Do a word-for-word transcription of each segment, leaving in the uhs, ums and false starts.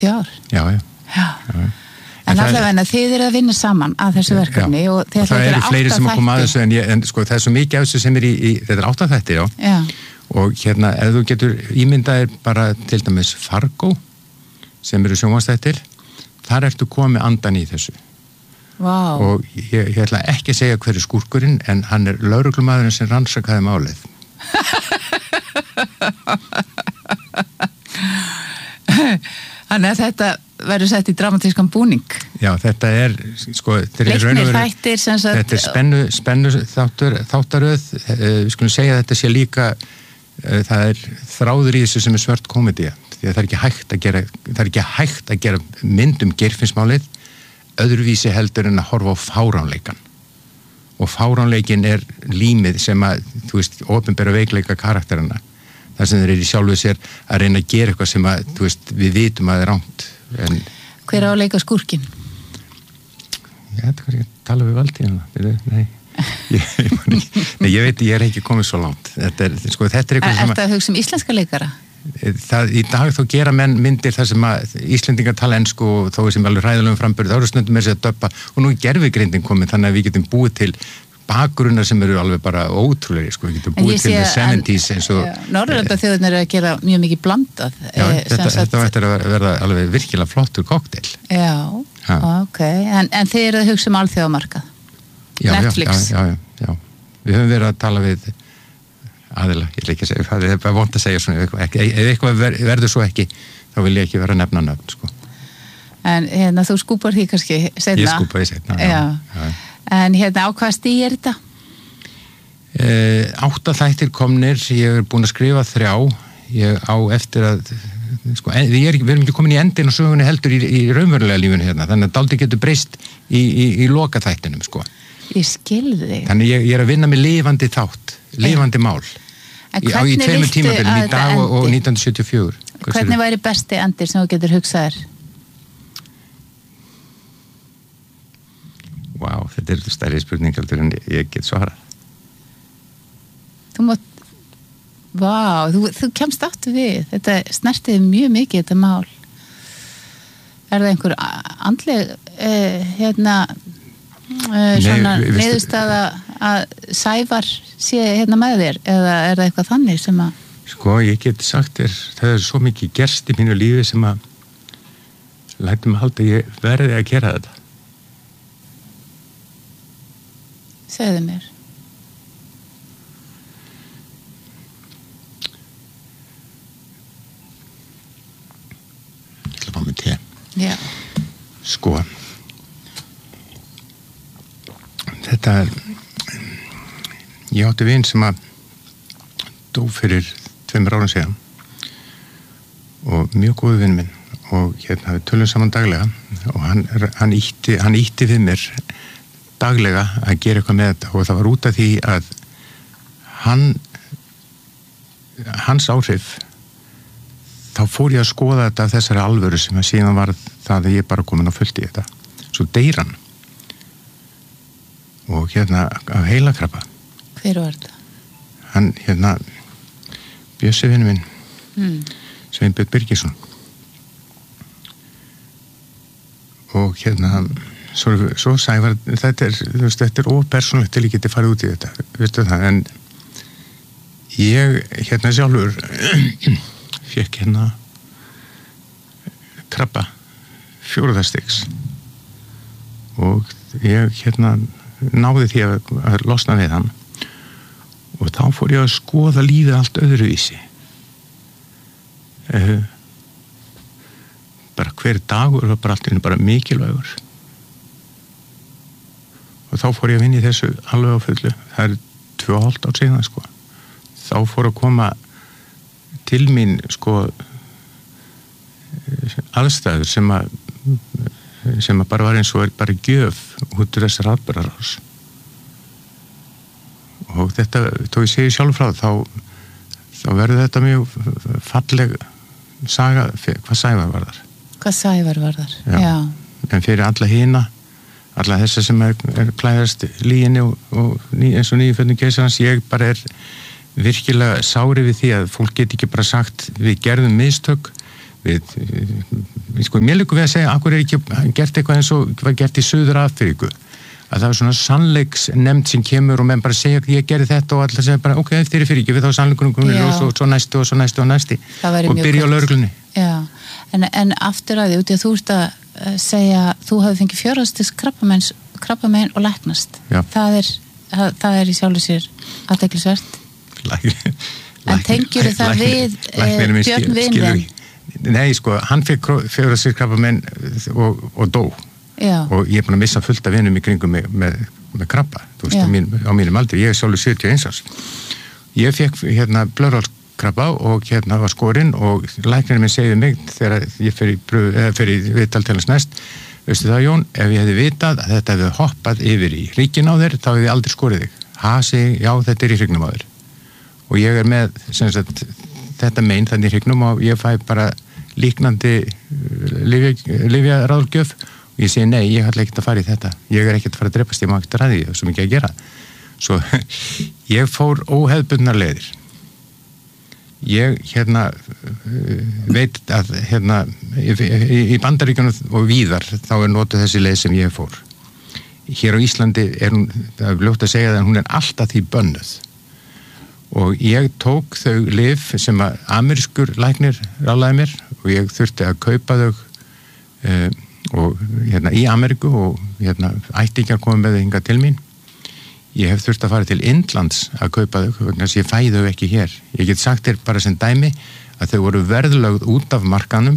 ár? Já, já. Já. já. En, en allavega þið eru að vinna saman að þessu verkefni já. og, og það eru fleiri sem að koma að þessu en, ég, en sko það er svo mikið af þessu sem er í, í þetta er átta þættir, já. já. Og hérna, ef þú getur ímyndaðir bara til dæmis Fargo sem eru sjónvarpsþættir, þar ertu komið andan í þessu. Vá. Og ég, ég ætla ekki að segja hver er skúrkurinn, en hann er lögreglumaðurinn sem rannsakaði málið. Þannig að þetta verður sett í dramatískan búning. Já, þetta er, sko, leiknir þættir sem sagt. Þetta er spennu, spennu þáttur, þáttaröð, við skulum segja að þetta sé líka, það er þráður í þessu sem er svört komedía, því að það er ekki hægt að gera, það er ekki hægt að gera mynd um Geirfinnsmálið, öðruvísi heldur en að horfa á fáránleikan. Og fáránleikin er límið sem að, þú veist, opinbera veikleika karakterana. Það sem þeir eru í sjálfu sér að reyna að gera eitthvað sem að, þú veist, við vitum að það er rangt. En hver á að leika skúrkinn? Já, þetta er ekki að tala við Valdíðina. Nei. Ég, ég, nei, ég veit, ég er ekki komið svo langt. Þetta er, sko, þetta er eitthvað sem að... Er þetta að hugsa um íslenska leikara? Það, í dag þá gera menn myndir þar sem að Íslendingar tala ensku og þó sem alveg hræðilegum frambyrð, þá eru stundum með sér að döppa og nú er gervigreindin komin þannig að við getum búið til bakgrunnar sem eru alveg bara ótrúlegir, sko, við getum búið til the seventies eins og... Norðurlandaþjóðirnar eru að gera mjög mikið blandað. Já, e, þetta, þetta ætti að verða alveg virkilega flottur kokteil. Já, ha. ok, en, en þið eru að hugsa um alþjóðamarkað? Netflix? Já, já, já, já, við höfum verið að tala við aðila, ég vil ekki segja, það er bara vont að segja svona, ef eitthvað ver, verður svo ekki, þá vil ég ekki vera að nefna nöfn, sko. En hérna, þú skúpar því kannski seinna? Ég skúpa því seinna, já. já. já. En hérna, á hvað stíð er þetta? Eh, átta þættir komnir, ég er búin að skrifa þrjá, ég á eftir að, sko, við, er, við erum ekki komin í endin og sögunni heldur í, í raunverulega lífunu hérna, þannig að dálítið getur breyst í, í, í loka þættinum, sko. Ég skilði þig. Þannig ég, ég er að vinna með lifandi þátt, lifandi mál. En í, á í tveimur tímabilum, í dag og, og nítján hundruð sjötíu og fjögur. Hvað hvernig væri besti endir sem þú getur hugsaðir? Vá, wow, þetta er stærri spurningaldur en ég get svarað. Þú mátt, vá, wow, þú, þú kemst aftur við. Þetta snertiði mjög mikið, þetta mál. Er það einhver andleg, eh, hérna, eh, svona Nei, niðurstaða að Sævar sé hérna með þér, eða er það eitthvað þannig sem að... Sko, ég get sagt þér, það er svo mikið gerst í mínu lífi sem að lætum að halda ég verði að gera þetta. Segðu mér. Ég ætla að fá mig til. Já. Sko, þetta er, ég átti vin sem að dó fyrir tveimur árum síðan og mjög góðu vinn minn og hérna við tölum saman daglega og hann, hann, ítti, hann ítti við mér daglega að gera eitthvað með þetta og það var út af því að hann hans áhrif þá fór ég að skoða þetta af þessari alvöru sem að síðan var það að ég bara komin á fullt í þetta svo deyr hann og hérna af heilakrabba. Hver var þetta? Hann hérna Bjössi vinur minn mm. Sveinbjörn Birgisson og hérna svo, svo Sævar þetta er, þú veist, þetta er ópersónlegt til ég geti farið út í þetta, veistu það en ég hérna sjálfur fekk hérna krabba fjórðastigs og ég hérna náði því að, að losna við hann og þá fór ég að skoða lífið allt öðruvísi uh, bara hver dagur var bara allt bara mikilvægur og þá fór ég að vinna í þessu alveg á fullu, það er tvö og hálft ár síðan sko, þá fór að koma til mín sko aðstæður sem að sem að bara var eins og er bara gjöf út úr þessar atburðarás og þetta, þó ég segi sjálf frá þá, þá verður þetta mjög falleg saga, hvað Sævar var þar hvað Sævar var þar, já, já. En fyrir alla hina alla þessa sem er, er klæðast líginni og, og ný, eins og nýjuföldin keisarans, ég bara er virkilega sári við því að fólk get ekki bara sagt við gerðum mistök við, við sko, mér líka við að segja, akkur er ekki gert eitthvað eins og var gert í Suður Afríku, að það var svona sannleiksnefnd sem kemur og menn bara segja ég gerði þetta og allir segja bara ok, þeir eru fyrir ekki við þá sannleikunum komur og svo, svo næstu og svo næstu og næsti og byrja á lögreglunni. Já, en, en aftur að því, út í að þú ert að segja, þú hafi fengið fjórastis krabbamenns, krabbamein og læknast. Já. Það er, það, það er í sjálfu sér athyglisvert. En tengjur það við e, Björn Vinren? Nei, sko, hann fekk fjórastis krabbamein og, og dó. Já. Og ég er búin að missa fullt af vinum í kringum með, með, með krabba, þú veist, á, mín, á mínum aldri, ég er sjálfur sjötíu og eins árs. Ég fekk hérna blöðrálskrabba og hérna var skorinn og læknirinn minn segði mig þegar ég fer í, fer í viðtal til hans næst, veistu það Jón, ef ég hefði vitað að þetta hefði hoppað yfir í hrygginn á þér, þá hefði ég aldrei skorið þig. Ha, segi, já, þetta er í hryggnum á þér. Og ég er með, sem sagt, þetta mein þannig í hryggnum og ég fæ bara líknandi lyfjaráðgjöf. Ég segi, nei, ég ætla ekki að fara í þetta. Ég er ekki að fara að drepast, ég má ekki að ræði, það er svo mikið að gera. Svo, ég fór óhefðbundnar leiðir. Ég, hérna, veit að, hérna, í, í Bandaríkjunum og víðar, þá er notuð þessi leið sem ég fór. Hér á Íslandi er hún, það er ljótt að segja það, hún er alltaf því bönnuð. Og ég tók þau lyf sem að amerískur læknir ráðlaði mér og ég þurfti að kaupa þau eh, og hérna í Ameríku og hérna ættingjar komið með þau hingað til mín. Ég hef þurft að fara til Indlands að kaupa þau vegna þess að ég fæ þau ekki hér. Ég get sagt þér bara sem dæmi að þau voru verðlögð út af markanum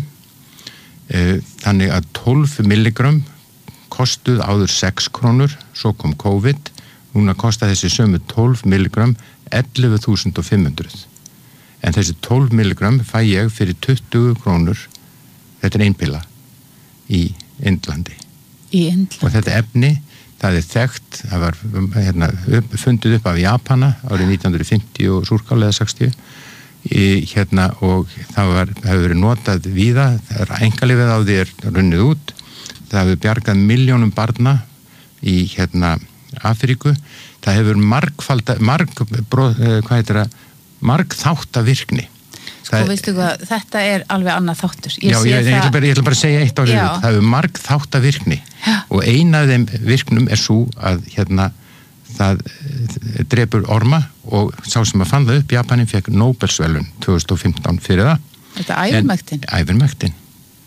e, þannig að tólf milligrömm kostuð áður sex krónur, svo kom COVID, núna kosta þessi sömu tólf milligrömm ellefu þúsund fimm hundruð. En þessi tólf milligrömm fæ ég fyrir tuttugu krónur, þetta er ein pilla í Indlandi. Í Indlandi. Og þetta efni, það er þekkt, það var hérna, upp, fundið upp af Japana árið nítján hundruð fimmtíu og súrkál eða sextíu í, hérna, og það var, hefur verið notað víða, það er einkalífið á því er runnið út, það hefur bjargað milljónum barna í hérna Afríku, það hefur margfalda, marg, bró, hvað heitir það, margþáttavirkni. Sko, veistu hvað, þetta er alveg annað þáttur. Ég Já, ég, ég, ætla bara, ég ætla bara að segja eitt árið út. Það hefur marg þáttavirkni og eina af þeim virknum er svo að hérna það drepur orma og sá sem að fann það upp, Japanin fekk Nóbelsverðlaun tvö þúsund og fimmtán fyrir það. Þetta er ævermektin? Ævermektin.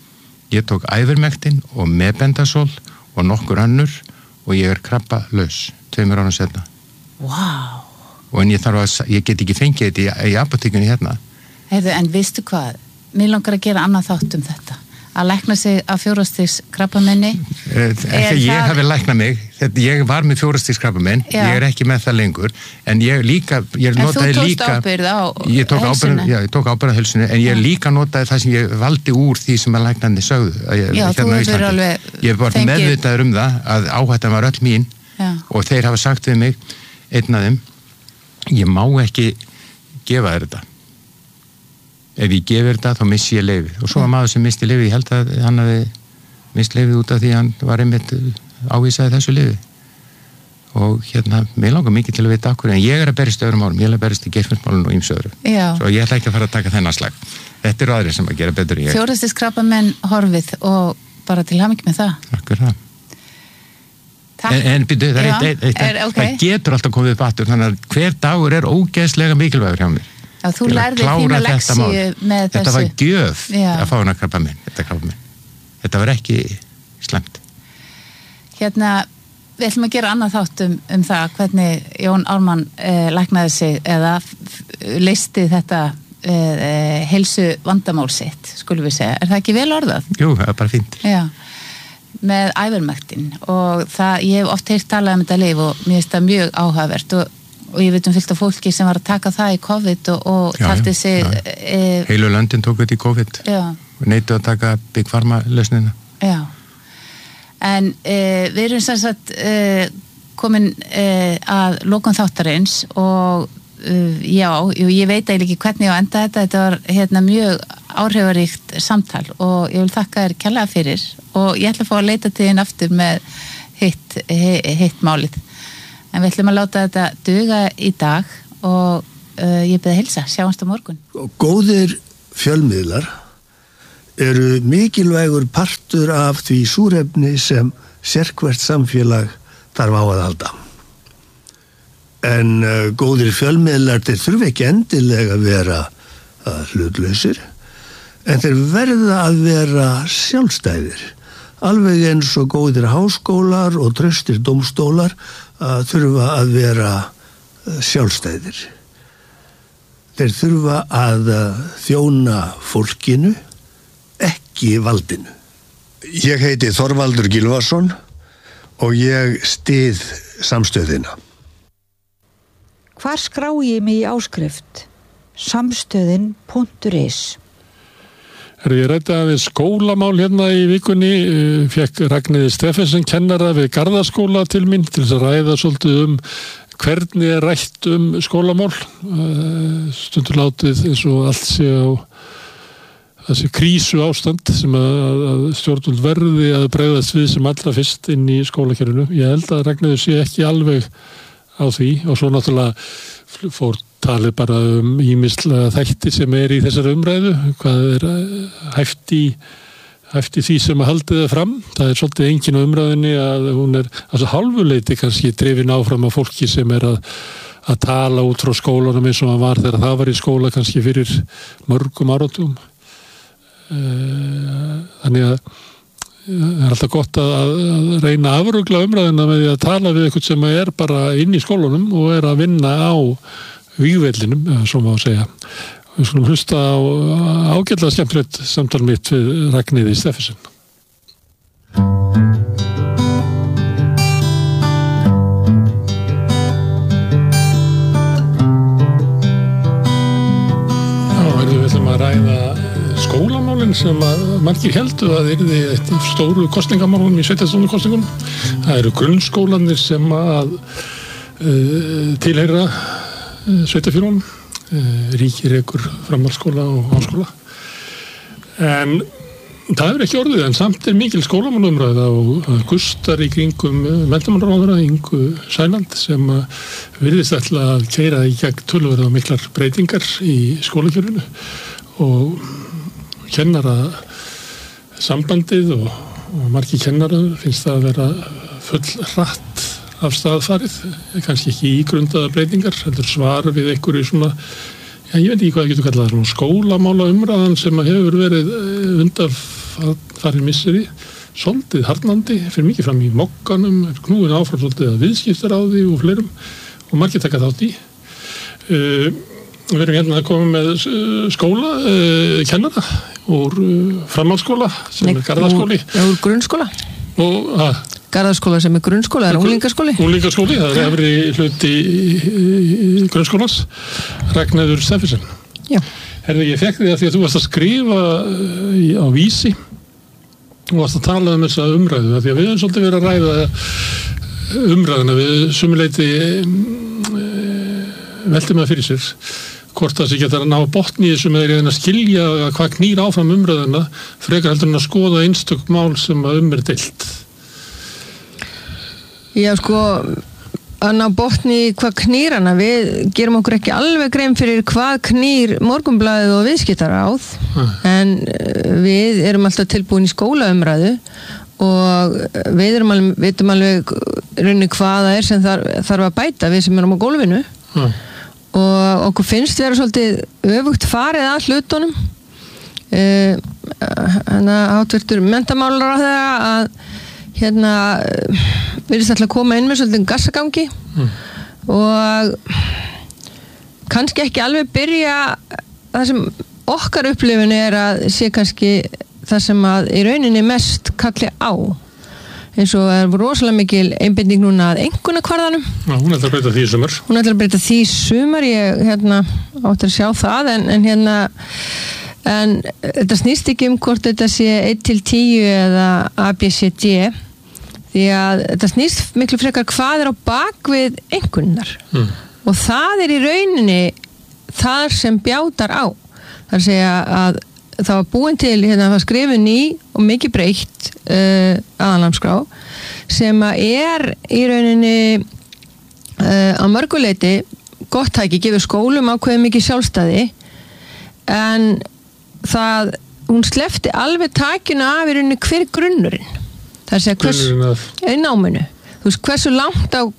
Ég tók ævermektin og mebendasol og nokkur önnur og ég er krabba laus tveimur árum setna. Vá. Wow. Og en ég þarf að, ég get ekki fengið þetta í, í apotekunni hérna. Heyrðu, en veistu hvað, mér langar að gera annað þátt um þetta, að lækna sig af fjórastigs krabbamenni. Þegar ég það... hafi læknað mig, þetta, ég var með fjórastigs krabbamenn, ég er ekki með það lengur, en ég líka, ég notaði líka... En þú tókst ábyrgð á helsuna? Já, ég tók ábyrgð á helsuna, en ég líka notaði það sem ég valdi úr því sem að læknandi sögðu. Ég, Já, þú hefur alveg fengið... Ég var meðvitaður um það, að áhættan var öll mín, Já. Og þeir hafa sagt við mig, einn af þeim, ég má ekki gefa þér þetta. Ef ég gefur þetta, þá missi ég leyfið. Og svo var maður sem misti leyfið, ég held að hann hafi mist leyfið út af því hann var einmitt ávísaði þessu leyfið. Og hérna, mér langar mikið til að vita okkur, en ég er að berist öðrum málum, ég er að berist í geirfinnsmálun og ýmsu öðru. Svo ég ætla ekki að fara að taka þennan slag. Þetta eru aðrir sem að gera betur en ég. Fjórastis krabbamenn horfið og bara til hamingju með það. Takk fyrir það. En, en byrju, það, er eitt, eitt, er, okay. það getur alltaf komið upp aftur, þannig að hver dagur er ógeðslega mikilvægur hjá mér. Já, þú lærði þína leksíu með þessu. Þetta var gjöf Já. Að fá hana krabbamein, þetta krabbamein. Þetta var ekki slemt. Hérna, við ætlum að gera annað þátt um, um það hvernig Jón Ármann eh, læknaði sig eða leysti þetta eh, heilsu vandamál sitt, skulum við segja. Er það ekki vel orðað? Jú, það er bara fínt. Já, með ævermektin og það, ég hef oft heyrt talað um þetta lyf og mér finnst það mjög áhugavert og og ég veit um fylgt af fólki sem var að taka það í COVID og, og já, taldi sig já. E, heilu löndin tók þetta í COVID já. Og neituð að taka Big Pharma lausnina. Já, en e, við erum sem sagt e, komin e, að lokum þáttarins og e, já, ég veit eiginlega ekki hvernig ég á enda þetta, þetta var hérna mjög áhrifaríkt samtal og ég vil þakka þér kærlega fyrir og ég ætla að fá að leita til þín aftur með hitt, hitt málið. En við ætlum að láta þetta duga í dag og uh, ég byrði að hilsa, sjáumst á morgun. Góðir fjölmiðlar eru mikilvægur partur af því súrefni sem sérhvert samfélag þarf á að halda. En uh, góðir fjölmiðlar þeir þurfa ekki endilega að vera uh, hlutlausir, en þeir verða að vera sjálfstæðir. Alveg eins og góðir háskólar og traustir dómstólar uh, þurfa að vera uh, sjálfstæðir. Þeir þurfa að uh, þjóna fólkinu, ekki valdinu. Ég heiti Þorvaldur Gylfason og ég styð samstöðina. Hvar skrá ég mig í áskrift? Samstöðin punktur is. Ég ræddi aðeins skólamál hérna í vikunni, fekk Ragnheiði Steffensen kennara við Garðaskóla til mín til þess að ræða svolítið um hvernig er rætt um skólamál. Stundur látið eins og allt sé á þessi krísu ástand sem að, að stjórnvöld verði að bregðast við sem allra fyrst inn í skólakerfinu. Ég held að Ragnheiður sé ekki alveg á því og svo náttúrulega fór talið bara um ýmislega þætti sem er í þessari umræðu, hvað er hæft í, hæft í því sem að haldið það fram. Það er svolítið engin á umræðunni að hún er altså hálfuleiti kannski drifin áfram af fólki sem er að, að tala út frá skólanum eins og hann var þegar það var í skóla kannski fyrir mörgum áratugum. Þannig að það er alltaf gott að, að reyna að afrugla umræðina með því að tala við eitthvað sem er bara inn í skólanum og er að vinna á vígvellinum, svo má segja. Við skulum hlusta á ágætlega skemmtilegt samtal mitt við Ragnheiði Steffensen. Já, við ætlum að ræða skólamálin sem að margir heldu að yrði eitt af stóru kosningamálum í sveitarstjórnarkosningum. Það eru grunnskólanir sem að uh, tilheyra uh, sveitarfélögunum, uh, ríki rekur framhaldsskóla og háskóla. En það hefur ekki orðið, en samt er mikil skólamálumræða og gustar í kringum menntamálaráðherra Ingu Sæland sem virðist ætla að keyra í gegn töluverða miklar breytingar í skólakerfinu og kennara sambandið og, og margir kennara finnst það að vera full hratt af staðfarið, kannski ekki ígrundaða breytingar, heldur svar við einhverju svona, já ég veit ekki hvað það getur kallað, svona skólamála umræðan sem hefur verið undanfarin misseri, svolítið harnandi, fyrir mikið fram í mokkanum, knúin áfram svolítið að viðskiptaráði og fleirum og margir taka þátt í. Uh, Við erum hérna að koma með skóla, uh, kennara úr uh, framhaldsskóla sem Nei, er Garðaskóli. Já, úr grunnskóla. Og, að, Garðaskóla sem er grunnskóla, er unglingaskóli. Unglingaskóli, það er efri hluti í, í grunnskólans, Ragnheiður Steffensen. Já. Herði, ég fekk því að því að þú varst að skrifa í, á Vísi og varst að tala um þessa umræðu, að því að við höfum svolítið verið að ræða umræðuna við sumuleiti um, veltum að fyrir sér. Hvort það sé getur að ná botni í þessu með að skilja hvað knýr áfram umræðuna frekar heldur en að skoða einstök mál sem að um er deilt. Já, sko, að ná botni í hvað knýr hana, við gerum okkur ekki alveg grein fyrir hvað knýr Morgunblaðið og Viðskiptaráð, ah. en við erum alltaf tilbúin í skólaumræðu og við erum alveg, vitum alveg raunni hvað það er sem þarf, þarf að bæta við sem erum á gólfinu. Ah. Og okkur finnst vera svolítið öfugt farið að hlutunum þannig að háttvirtur menntamálaráðherra að hérna virðist alltaf að koma inn með svolítið gassagangi mm. og kannski ekki alveg byrja það sem okkar upplifun er að sé kannski það sem að í rauninni mest kalli á eins og er rosalega mikil einbinding núna að einkunnakvarðanum. Já, hún ætlar að breyta því í sumar. Hún ætlar að breyta því í sumar, ég hérna áttur að sjá það, en, en hérna en þetta snýst ekki um hvort þetta sé eitt til tíu eða A B C D því að þetta snýst miklu frekar hvað er á bakvið einkunnar mm. og það er í rauninni þar sem bjátar á. Það er að segja að það var búin til, hérna, það var skrifin í og mikið breytt uh, aðalnámskrá sem að er í rauninni uh, á mörguleiti gott tæki, gefur skólum ákveðið mikið sjálfstæði en það hún slefti alveg takinu af í rauninni hver grunnurinn. Það er að segja hvers, í náminu. Þú veist, hversu langt á,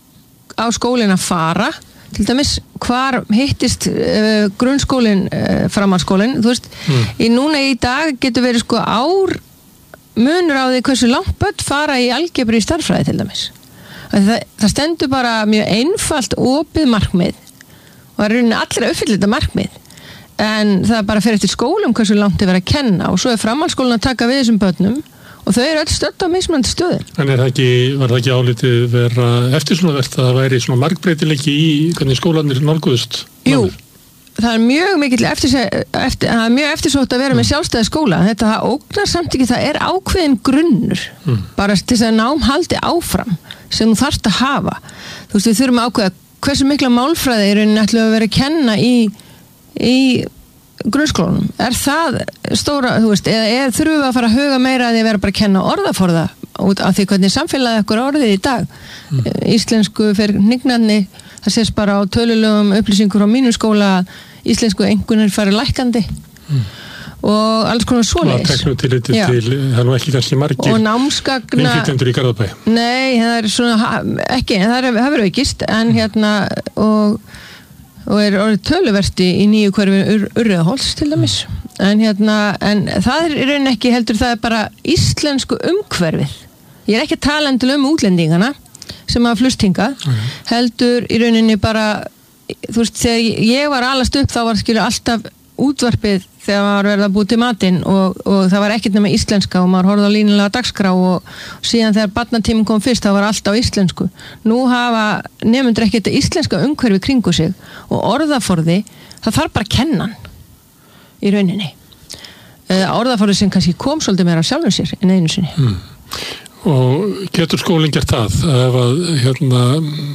á skólinn að fara, til dæmis hvar hittist uh, grunnskólinn, uh, framhaldsskólinn, þú veist, mm. í núna í dag getur verið sko ár munur á því hversu langt börn fara í algebru í stærðfræði til dæmis. Það, það stendur bara mjög einfalt opið markmið og það er rauninni allir að uppfylla þetta markmið. En það bara fer eftir skólum hversu langt þið verið að kenna og svo er framhaldsskólinn að taka við þessum börnum og þau eru öll stödd á mismunandi stöðum. En er það ekki, var það ekki álitið vera eftirsóknarvert að það væri svona margbreytileiki í hvernig skólarnir nálguðust? Jú, það er mjög mikill eftir, eftir, það er mjög eftirsótt að vera með sjálfstæði skóla. Þetta það ógnar samt ekki, það er ákveðin grunnur mm. bara til þess að nám haldi áfram sem þú þarft að hafa. Þú veist, við þurfum að ákveða hversu mikla málfræði er rauninni ætlum að vera að kenna í í grunnskólanum. Er það stóra, þú veist, eða er, þurfum við að fara að huga meira að því að vera bara að kenna orðaforða út af því hvernig samfélagið okkur orðið í dag. Mm. Íslensku fyrir hnignarni, það sést bara á tölulegum upplýsingur á mínum skóla að íslensku einkunnir fari lækkandi mm. og alls konar svoleiðis. Það teknum til þetta til, það er nú ekki kannski margir og námsgagna innflytjendur í Garðabæ. Nei, það er svona, ekki, það er, það er aukist, en hérna og og er orðið töluverti í nýju hverfi ur, Urriðaholts til dæmis en, hérna, en það er í rauninni ekki heldur það er bara íslensku umhverfið ég er ekki að tala endur um útlendingana sem hafa flust hingað mm. heldur í rauninni bara þú veist þegar ég var alast upp þá var skilur alltaf útvarpið þegar maður verið að búið til matinn og, og það var ekkert nema íslenska og maður horfði á línulega dagskrá og, og síðan þegar barnatíminn kom fyrst þá var allt á íslensku. Nú hafa nemendur ekki þetta íslenska umhverfi kringu sig og orðaforði, það þarf bara að kenna í rauninni. Orðaforði sem kannski kom svolítið meira af sjálfum sér en einu sinni. Mm. Og getur skólinn gert það ef að hérna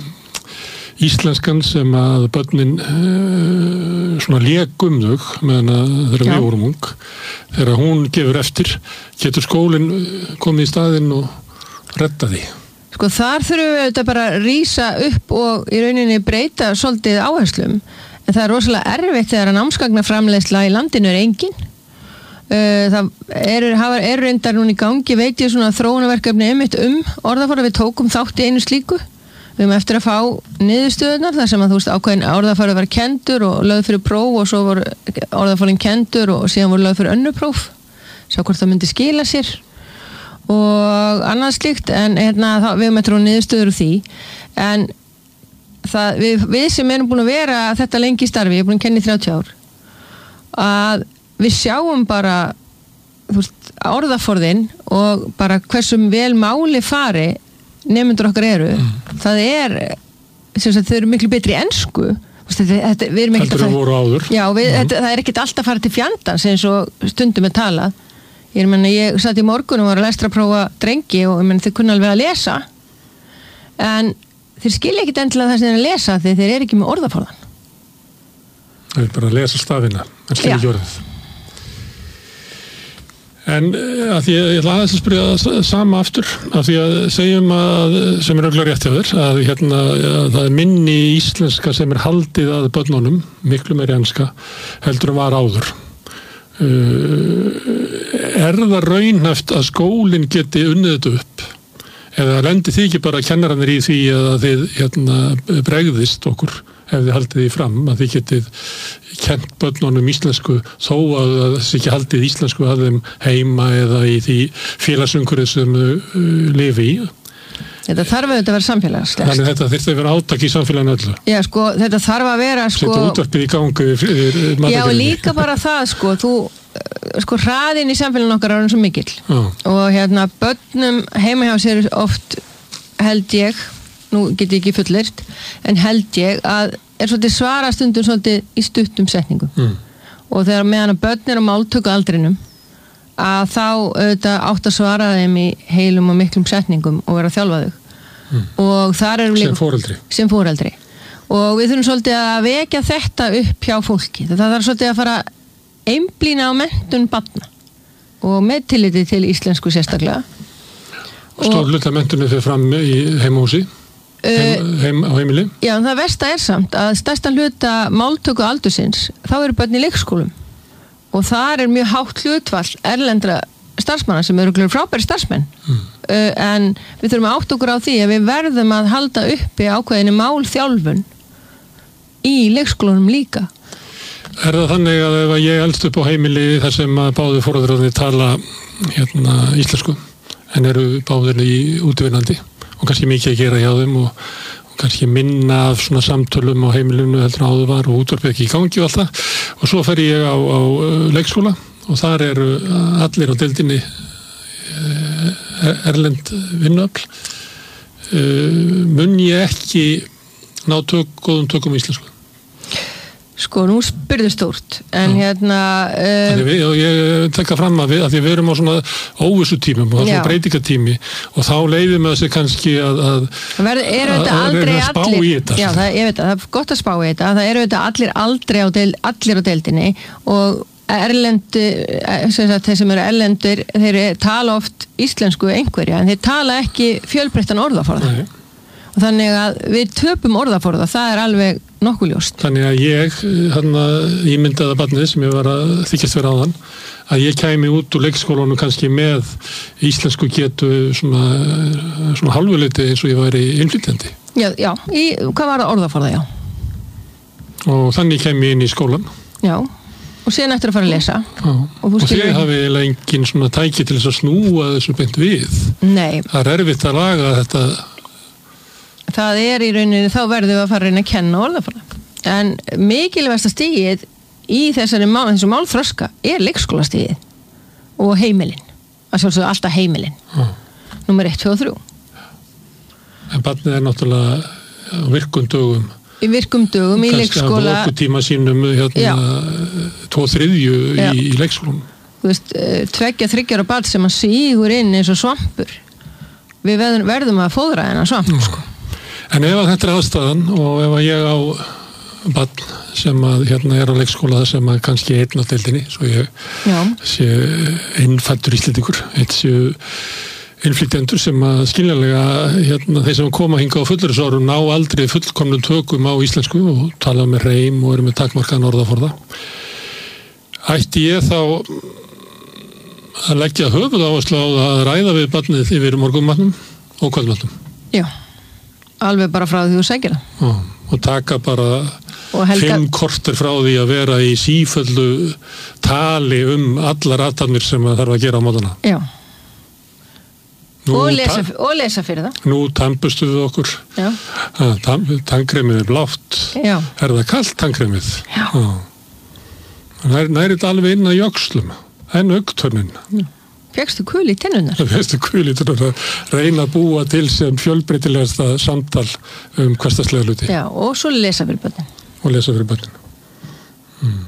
íslenskan sem að börnin uh, svona lék um þau meðan að þeirra við vorum ung þegar hún gefur eftir getur skólinn komið í staðinn og redda því. Sko þar þurfum við auðvitað bara að rísa upp og í rauninni breyta svolítið áherslum en það er rosalega erfitt þegar að námsgagnaframleiðsla í landinu er engin. Uh, það eru er reyndar núna í gangi veit ég svona þróunarverkefni einmitt um orðaforða við tókum þátt í einu slíku. Við erum eftir að fá niðurstöðunar þar sem að þú veist ákveðin orðafæri var kendur og lögð fyrir próf og svo voru orðafærin kendur og síðan voru lögð fyrir önnur próf sjá hvort það myndi skila sér og annað slíkt en hérna, þá, við erum eftir að niðurstöður úr því en það, við, við sem erum búin að vera þetta lengi í starfi, ég er búin að kenna í þrjátíu ár að við sjáum bara þú veist, orðaforðin og bara hversum vel máli fari nemendur okkar eru mm. það er sem sagt, þau eru miklu betri í ensku þetta, þetta, við erum ekkert að fara já, við, mm. þetta, það er ekkert alltaf að fara til fjandans eins og stundum er talað ég, menna, ég satt í morgun og var að lestraprófa drengi og menna, þau kunna alveg að lesa en þeir skilja ekkert endilega það sem þeir að lesa því þeir eru ekki með orðaforðan það er bara að lesa stafina en skilja ekki orðið En að því ég ætla aðeins að spyrja sama aftur, af því að segjum að, sem er örugglega rétt hjá þér, að hérna, að það er minni íslenska sem er haldið að börnunum, miklu meiri enska, heldur að var áður. Uh, er það raunhæft að skólinn geti unnið þetta upp? Eða lendir þið ekki bara kennararnir í því að þið hérna, bregðist okkur ef þið haldið því fram að þið getið kent börnunum íslensku þó að þið ekki haldið íslensku að þeim heima eða í því félagsumhverfi sem þau uh, lifi í. Þetta þarf auðvitað að vera samfélagslegt. Þannig þetta þyrfti að vera átak í samfélaginu öllu. Já, sko, þetta þarf að vera sko... Setja útvarpið í gangi fyrir matargerðinni. Já, líka bara það, sko, þú, sko, hraðin í samfélaginu okkar er svo mikill. Já. Og hérna, börnum heima hjá sér oft held ég, nú get ég ekki fullyrt, en held ég að er svolítið svara stundum svolítið í stuttum setningum. Mm. Og þegar meðan að börn er á máltöku aldrinum, að þá auðvitað átt að svara þeim í heilum og miklum setningum og vera að þjálfa þau. Mm. Og þar erum sem foreldri. Sem foreldri. Og við þurfum svolítið að vekja þetta upp hjá fólki. Það þarf svolítið að fara einblína á menntun barna og með tilliti til íslensku sérstaklega. Stór hluta menntunu fyrir fram í heimahúsi, heim, heim, á heimili. Já, en það versta er samt að stærsta hluta máltöku aldursins, þá eru börn í leikskólum. og þar er mjög hátt hlutfall erlendra starfsmanna sem eru frábæri starfsmenn mm. uh, en við þurfum að átta okkur á því að við verðum að halda uppi ákveðinni málþjálfun í leikskólunum líka. Er það þannig að ef ég elst upp á heimili þar sem að báðu foreldrarnir tala hérna íslensku en eru báðir í útvinnandi og kannski mikið að gera hjá þeim og, og kannski minna af svona samtölum á heimilinu heldur áður var og útvarpið ekki í gangi og allt það og svo fer ég á, á leikskóla og þar eru allir á deildinni erlend vinnuafl mun ég ekki ná tök, góðum tökum í íslensku. Sko, nú spyrðu stórt, en já. hérna... Um, við, og ég tekka fram að við, að við verum á svona óvissu tímum og það er svona breytingatími og þá leiðum við þessi kannski að... að Verð, eru þetta aldrei að spá allir... í þetta. Já, það, ég veit að það er gott að spá í þetta, það eru þetta allir aldrei á deil, allir á deildinni og erlendu, sem sagt, þeir sem eru erlendur, þeir tala oft íslensku einhverja, en þeir tala ekki fjölbreyttan orðaforða. Nei. Og þannig að við töpum orðaforða, það er alveg nokkuð ljóst. Þannig að ég, hann að ímyndaða barnið sem ég var að þykjast vera áðan, að ég kæmi út úr leikskólanum kannski með íslensku getu svona, svona hálfuleiti eins og ég væri innflytjandi. Já, já, í, hvað var það orðaforða, já? Og þannig kæmi ég inn í skólan. Já, og síðan eftir að fara að lesa. Já, og, og þegar hafi eiginlega engin svona tæki til þess að snúa þessu beint við. Nei. Það er erfitt að laga þetta. Það er í rauninni, þá verðum við að fara að reyna að kenna orðaforða. En mikilvægasta stigið í þessari mál, þessu málþroska er leikskólastigið og heimilin. Það sjálfsögðu alltaf heimilin. Ah. Númer eitt, tvö og þrjú. En barnið er náttúrulega á virkum dögum. Í virkum dögum í leikskóla. Kannski að tíma sínum hérna tvo þriðju í, í leikskólum. Þú veist, tveggja, þriggjar og barn sem að sígur inn eins og svampur. Við verðum, verðum að fóðra þennan svamp, mm. sko. En ef þetta er aðstæðan og ef ég á barn sem að hérna er á leikskóla sem að kannski einn á deildinni, svo ég Já. sé innfæddur íslendingur, eitt séu innflytjendur sem að skiljanlega hérna, þeir sem koma hinga á fullurisárum ná aldrei fullkomnum tökum á íslensku og tala með reym og eru með takmarkaðan orðaforða. Ætti ég þá að leggja höfuð áherslu á að ræða við barnið yfir morgunmatnum og kvöldmatnum? Já. Alveg bara frá því þú segir það. Já, og taka bara helga... fimm korter frá því að vera í síföldu tali um allar aðtæmnir sem það þarf að gera á mótana. Já. Nú, og, lesa, og lesa fyrir það. Nú tampustu við okkur. Já. Tannkremið er blátt. Já. Er það kalt tannkremið? Já. Já. Það er þetta alveg inn að jöxlum. En augtönnin. Já. Fegstu kul í tennunar? Fegstu kul í tennunar að reyna að búa til sem fjölbreytilegasta samtal um hversdagslega hluti. Já, og svo lesa fyrir börnin. Og lesa fyrir börnin. Hmm.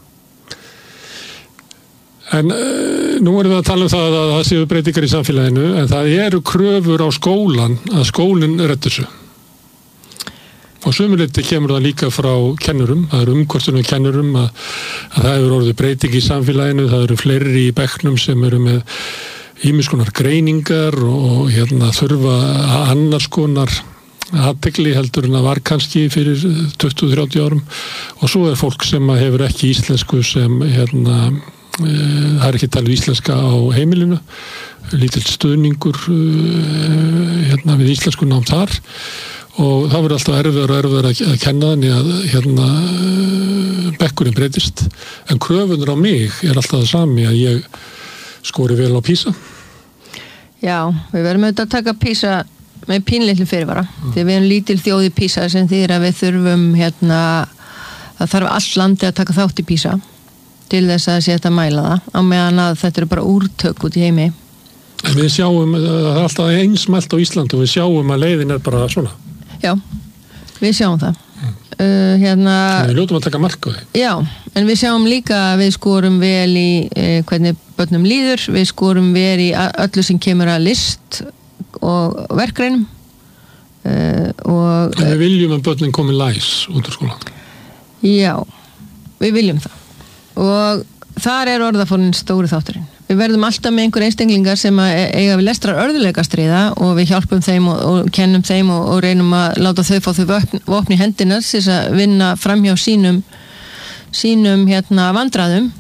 En uh, nú erum við að tala um það að það séu breytingar í samfélaginu, en það eru kröfur á skólan að skólinn reddi þessu. Og sömuleyti kemur það líka frá kennurum, það eru umkvörtunum kennurum að, að það hefur orðið breyting í samfélaginu, það eru fleiri í bekknum sem eru með ýmiss konar greiningar og hérna þurfa annars konar athygli heldur en að var kannski fyrir tuttugu til þrjátíu árum og svo er fólk sem hefur ekki íslensku sem hérna, e, það er ekki talið íslenska á heimilinu, lítill stuðningur e, hérna við íslensku nám þar og það verður alltaf erfiðar og erfiðar að kenna þannig að hérna bekkurinn breytist en kröfunur á mig er alltaf það sami að ég skori vel á PISA. Já, við verðum auðvitað að taka PISA með pínlitlu fyrirvara mm. því við erum lítil þjóð í PISA sem þýðir að við þurfum hérna, það þarf all landi að taka þátt í PISA til þess að sé þetta mæla það á meðan að þetta eru bara úrtök út í heimi. En við sjáum, það er alltaf einsmælt á Íslandi og við sjáum að leiðin er bara svona. Já, við sjáum það. Mm. Uh, hérna, við ljótum að taka mark á því. Já, en við sjáum líka að við skorum vel í eh, hvernig börnum líður, við skorum vel í öllu sem kemur að list og verkreinum. Uh, og, en við viljum að börnin komi læs út úr skóla. Já, við viljum það. Og þar er orðaforðin stóri þátturinn. Við verðum alltaf með einhver einstaklingar sem eiga við lestrar örðuleika stríða og við hjálpum þeim og, og kennum þeim og, og reynum að láta þau fá þau vopn, vopni hendinas þess að vinna framhjá sínum sínum hérna vandræðum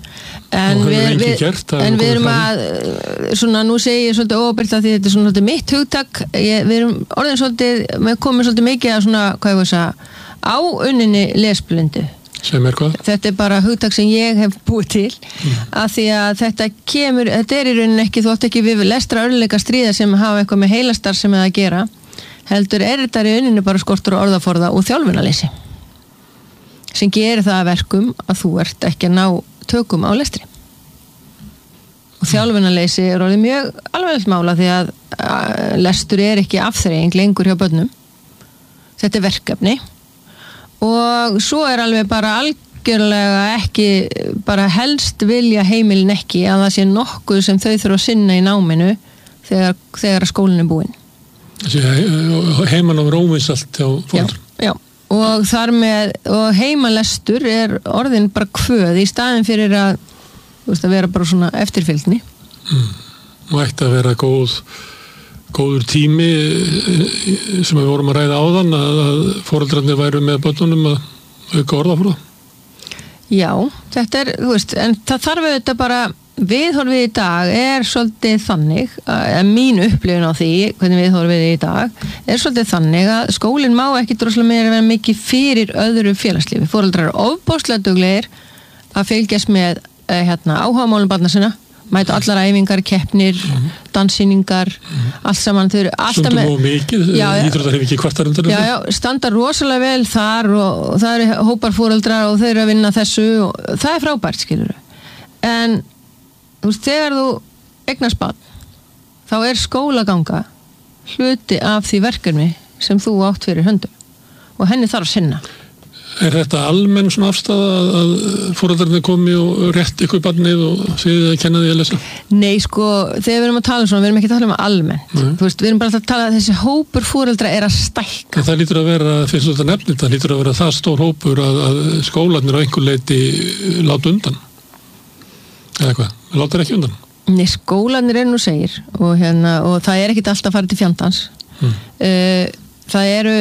En Og hefur við, enginn við, gert, það en hefur við erum komið að, svona, nú segi ég svolítið óbyrgt að því þetta er svona svolítið mitt hugtak, ég, við erum orðin svolítið, við komum svolítið mikið að svona, hvað ég veist að, áunninni lesblindu. Sem er hvað? Þetta er bara hugtak sem ég hef búið til, mm. að því að þetta kemur, þetta er í rauninni ekki, þú átt ekki við lestra örðuleika stríða sem hafa eitthvað með heilastar sem er að gera, heldur er þetta í rauninni bara skortur og orðaforða og þjálfunarleysi, sem gerir það að verkum að þú ert ekki að ná tökum á lestri. Og þjálfunarleysi er orðið mjög alvarlegt mála því að lestur er ekki afþreying lengur hjá börnum. Þetta er verkefni og svo er alveg bara algjörlega ekki, bara helst vilja heimilin ekki að það sé nokkuð sem þau þurfa að sinna í náminu þegar, þegar skólinn er búinn. Þessi heimanám er óvinsælt hjá foreldrum. Já, já. Og þar með, og heimalestur er orðin bara kvöð í staðin fyrir að, þú veist, að vera bara svona eftirfylgni. Mm. Og ætti að vera góð, góður tími sem við vorum að ræða áðan að, að foreldrarnir væru með börnunum að auka orðaforða. Já, þetta er, þú veist, en það þarf auðvitað bara, viðhorfið í dag er svolítið þannig, að mín upplifun á því, hvernig viðhorfið í dag, er svolítið þannig að skólinn má ekki droslega meira vera mikið fyrir öðru félagslífi. Foreldrar eru ofboðslega duglegir að fylgjast með eh, hérna, áhugamálum barna sinna, mæta allar æfingar, keppnir, mm. danssýningar, mm. allt saman. Þau eru alltaf með... Stundum og mikið, íþróttar hefur ekki kvartar undan. Já, já, standa rosalega vel þar og, og það eru hópar foreldrar og þau eru að vinna þessu og það er frábært, skilur þau. En þú veist, þegar þú eignast barn, þá er skólaganga hluti af því verkefni sem þú átt fyrir höndum og henni þarf að sinna. Er þetta almenn svona afstæða að foreldrarnir komi og rétt ykkur barnið og þið að kenna því að lesa? Nei, sko, þegar við erum að tala um svona, við erum ekki að tala um almennt. Nei. Þú veist, við erum bara að tala að þessi hópur foreldra er að stækka. En það lítur að vera, fyrst og þetta nefnir, það lítur að vera það stór hópur að, að skólarnir á einhver leiti láta undan. Eða hvað? Láta ekki undan? Nei, skólarnir er nú segir og, hérna, og það er ekkit alltaf að fara til fjandans. Hmm. Uh, það eru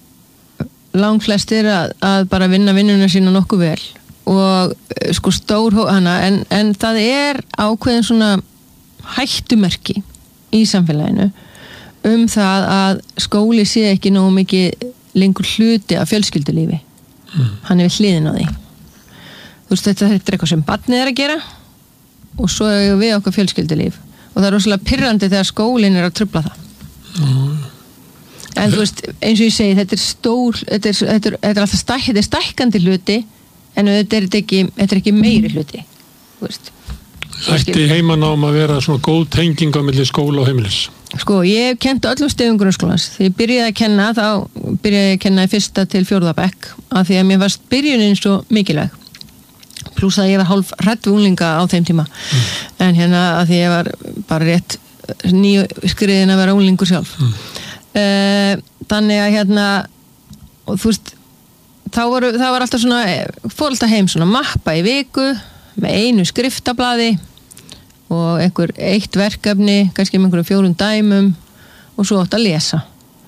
langflestir að, að bara vinna vinnuna sína nokkuð vel og sko stór hana en, en það er ákveðin svona hættumerki í samfélaginu um það að skóli sé ekki nógu mikið lengur hluti af fjölskyldulífi. Mm. Hann er við hliðin á því. Þú veist, þetta, þetta er eitthvað sem barnið er að gera og svo er við okkar fjölskyldulíf og það er rosalega pirrandi þegar skólinn er að trufla það. Mm. En þú veist, eins og ég segi, þetta er stór, þetta er, þetta er, þetta er alltaf stæk, þetta er stækkandi hluti, en þetta er ekki, þetta er ekki meiri hluti, þú veist. Ætti heimanám að vera svona góð tenging á milli skóla og heimilis? Sko, ég hef kennt öllum stigum grunnskólans. Þegar ég byrjaði að kenna, þá byrjaði ég að kenna í fyrsta til fjórða bekk, af því að mér varst byrjunin svo mikilvæg. Plús að ég var hálf hrædd við unglinga á þeim tíma. Mm. En hérna, að því ég var bara rétt nýju skriðin að vera unglingur sjálf. Mm. Uh, þannig að hérna og þú veist þá voru, það var alltaf svona fór alltaf heim svona mappa í viku með einu skriftablaði og einhver eitt verkefni kannski með einhverjum fjórum dæmum og svo átt að lesa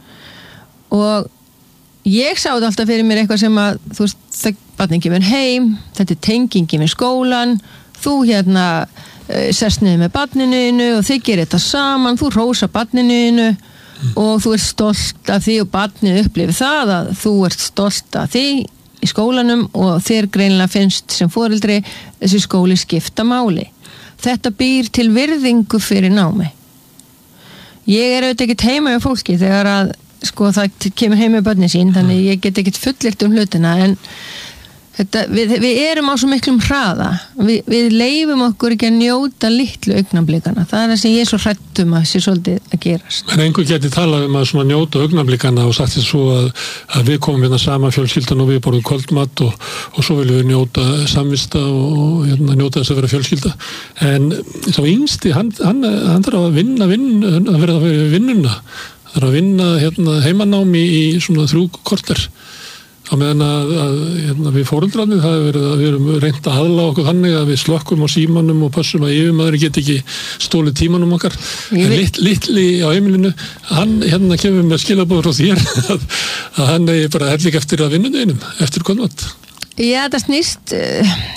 og ég sá þetta alltaf fyrir mér eitthvað sem að þú veist, það barnið kemur heim þetta er tengingi með skólan þú hérna uh, sest niður með barninu og þið gerir þetta saman þú rósa barninu Mm. og þú ert stolt af því og barnið upplifir það að þú ert stolt af því í skólanum og þér greinilega finnst sem foreldri þessi skóli skipta máli. Þetta býr til virðingu fyrir námi. Ég er auðvitað ekkert heima hjá fólki þegar að sko það kemur heim með börnin sín þannig ég get ekkert fullirt um hlutina en þetta, við, við erum á svo miklum hraða við, við leifum okkur ekki að njóta litlu augnablikana, það er það sem ég er svo hrættum að sé svolítið að gerast. En einhver geti talað um að svona njóta augnablikana og sagt þess svo að, að við komum hérna sama fjölskyldan og við borðum kvöldmatt og, og svo viljum við njóta samvista og, og hérna, njóta þess að vera fjölskylda en þá yngsti, hann, hann, hann þarf að vinna vinn, að vera að vera vinnuna það þarf að vinna hérna, heimanámi í svona þrjú korter á meðan að, að hérna, við foreldrarnir það er verið að við erum reynt að aðla okkur þannig að við slökkum á símanum og passum að yfirmaður get ekki stólið tímanum okkar en lit, litli á heimilinu hann hérna kemur með skilabóður frá þér að, að hann er bara hellik eftir að vinna einum eftir kvöldmatt. Já, það snýst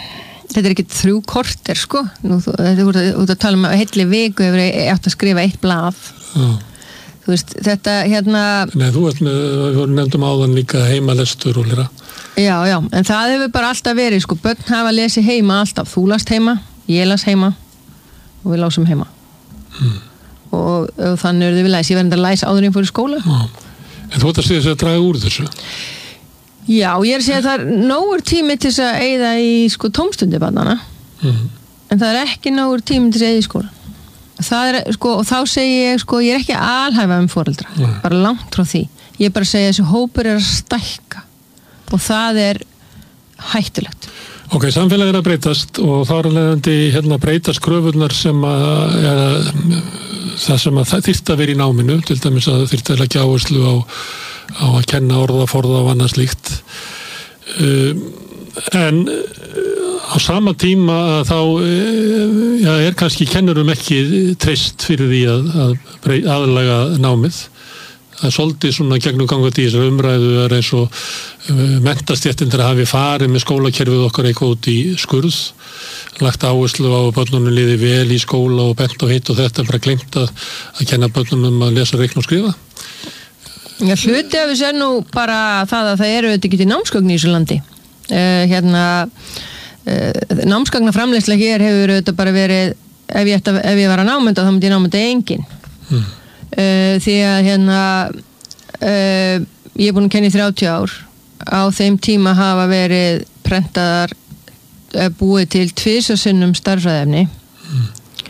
þetta er ekki þrjú korter sko nú, þú, þetta er út að tala um að heilli viku hefur ég átt að skrifa eitt blað Já. Þú veist, þetta hérna Nei, þú ert með, við vorum nefndum áðan líka heimalestur og lera Já, já, en það hefur bara alltaf verið sko, börn hafa lesið heima alltaf þú last heima, ég las heima og við lásum heima hmm. og, og þannig eruðu við læs ég verði að læs áður en fór í skóla Já. En þú ert að segja þess að draga úr þessu Já, ég er að segja að það er nógur tími til þess að eyða í sko tómstundi barnana hmm. en það er ekki nógur tími til þess að eyða í skóla það er sko, og þá segi ég sko, ég er ekki alhæfa um foreldra Nei. bara langt frá því, ég er bara að segja að þessi hópur er að stækka og það er hættulegt Ok, samfélagið er að breytast og þá er leiðandi hérna breytast kröfurnar sem að ja, það sem að það þyrfti að vera í náminu til dæmis að þyrfti að leggja áherslu á, á að kenna orða, forða og annað slíkt um, en á sama tíma að þá ja, er kannski kennurum ekki treyst fyrir því að, að brey, aðlaga námið það er svolítið svona gegnum gangandi í þessar umræðu er eins og uh, menntastjættindir að hafi farið með skólakerfið okkar eitthvað út í skurð lagt áherslu á að börnunum liði vel í skóla og bent og hitt og þetta bara glemt að, að kenna börnunum að lesa, reikna og skrifa Já, hluti af þessu er nú bara það að það eru auðvitað ekki til námsgögn í þessu landi uh, hérna uh, námsgagna framleiðsla hér hefur auðvitað bara verið ef ég, ætta, ef ég var að námynda þá myndi ég námynda engin hmm. Uh, því að hérna uh, ég er búin að kenna í þrjátíu ár á þeim tíma hafa verið prentaðar uh, búið til tvisasinnum starffræðefni mm.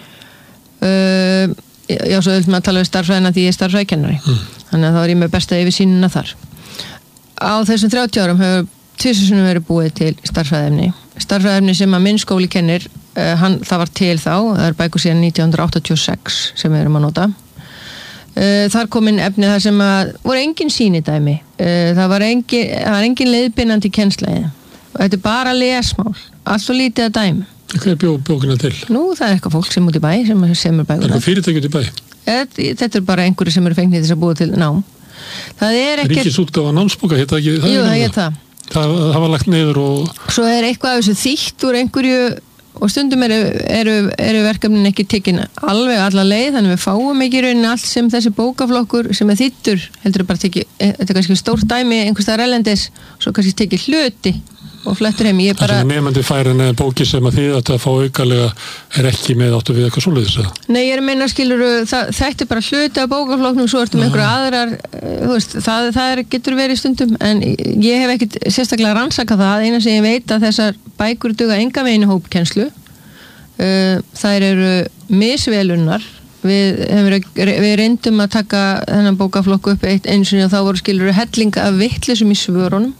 uh, já svo öll með að tala við starffræðina því ég er starffræðikennari mm. þannig að þá er ég með besta yfirsýnina þar á þessum þrjátíu árum hefur tvisasinnum verið búið til starffræðefni starffræðefni sem að minn skóli kennir uh, hann, það var til þá, það er bækur síðan nítján hundruð áttatíu og sex sem við erum að nota Uh, þar kom inn efni þar sem að voru engin sýnidæmi uh, það var engin, það var engin leiðbeinandi kennsla og þetta er bara lesmál allt svo lítið að dæmi Hvað er bjó, bókina til? Nú það er eitthvað fólk sem út í bæ sem semur bækunar Er eitthvað fyrirtæki út í bæ? Þetta, þetta er bara einhverju sem eru fengnið þess að búa til nám Það er ekkert Ríkisútgáfa námsbóka, hétta ekki það? Jú, það er það Það, það var lagt niður og Svo er eitthvað af þessu þýtt úr einhverju og stundum eru, eru, eru verkefnin ekki tekin alveg alla leið þannig við fáum ekki rauninni allt sem þessi bókaflokkur sem er þýttur heldur bara teki, þetta er kannski stórt dæmi einhvers staðar erlendis, svo kannski tekið hluti og flettur heim ég bara... Það er nefnandi færin eða bóki sem að því að það fá aukalega er ekki með áttu við eitthvað svoleiðis eða? Nei, ég er að meina skilur það, þetta er bara hluti af bókaflokknum svo ertum einhverja aðrar þú veist, það, það er, getur verið stundum en ég hef ekkit sérstaklega rannsakað það eina sem ég veit að þessar bækur duga enga veginn í hópkennslu uh, þær eru misvelunnar við, við reyndum að taka þennan bókaflokku upp eitt eins og þá voru skilur hellinga af vittlisum í svörunum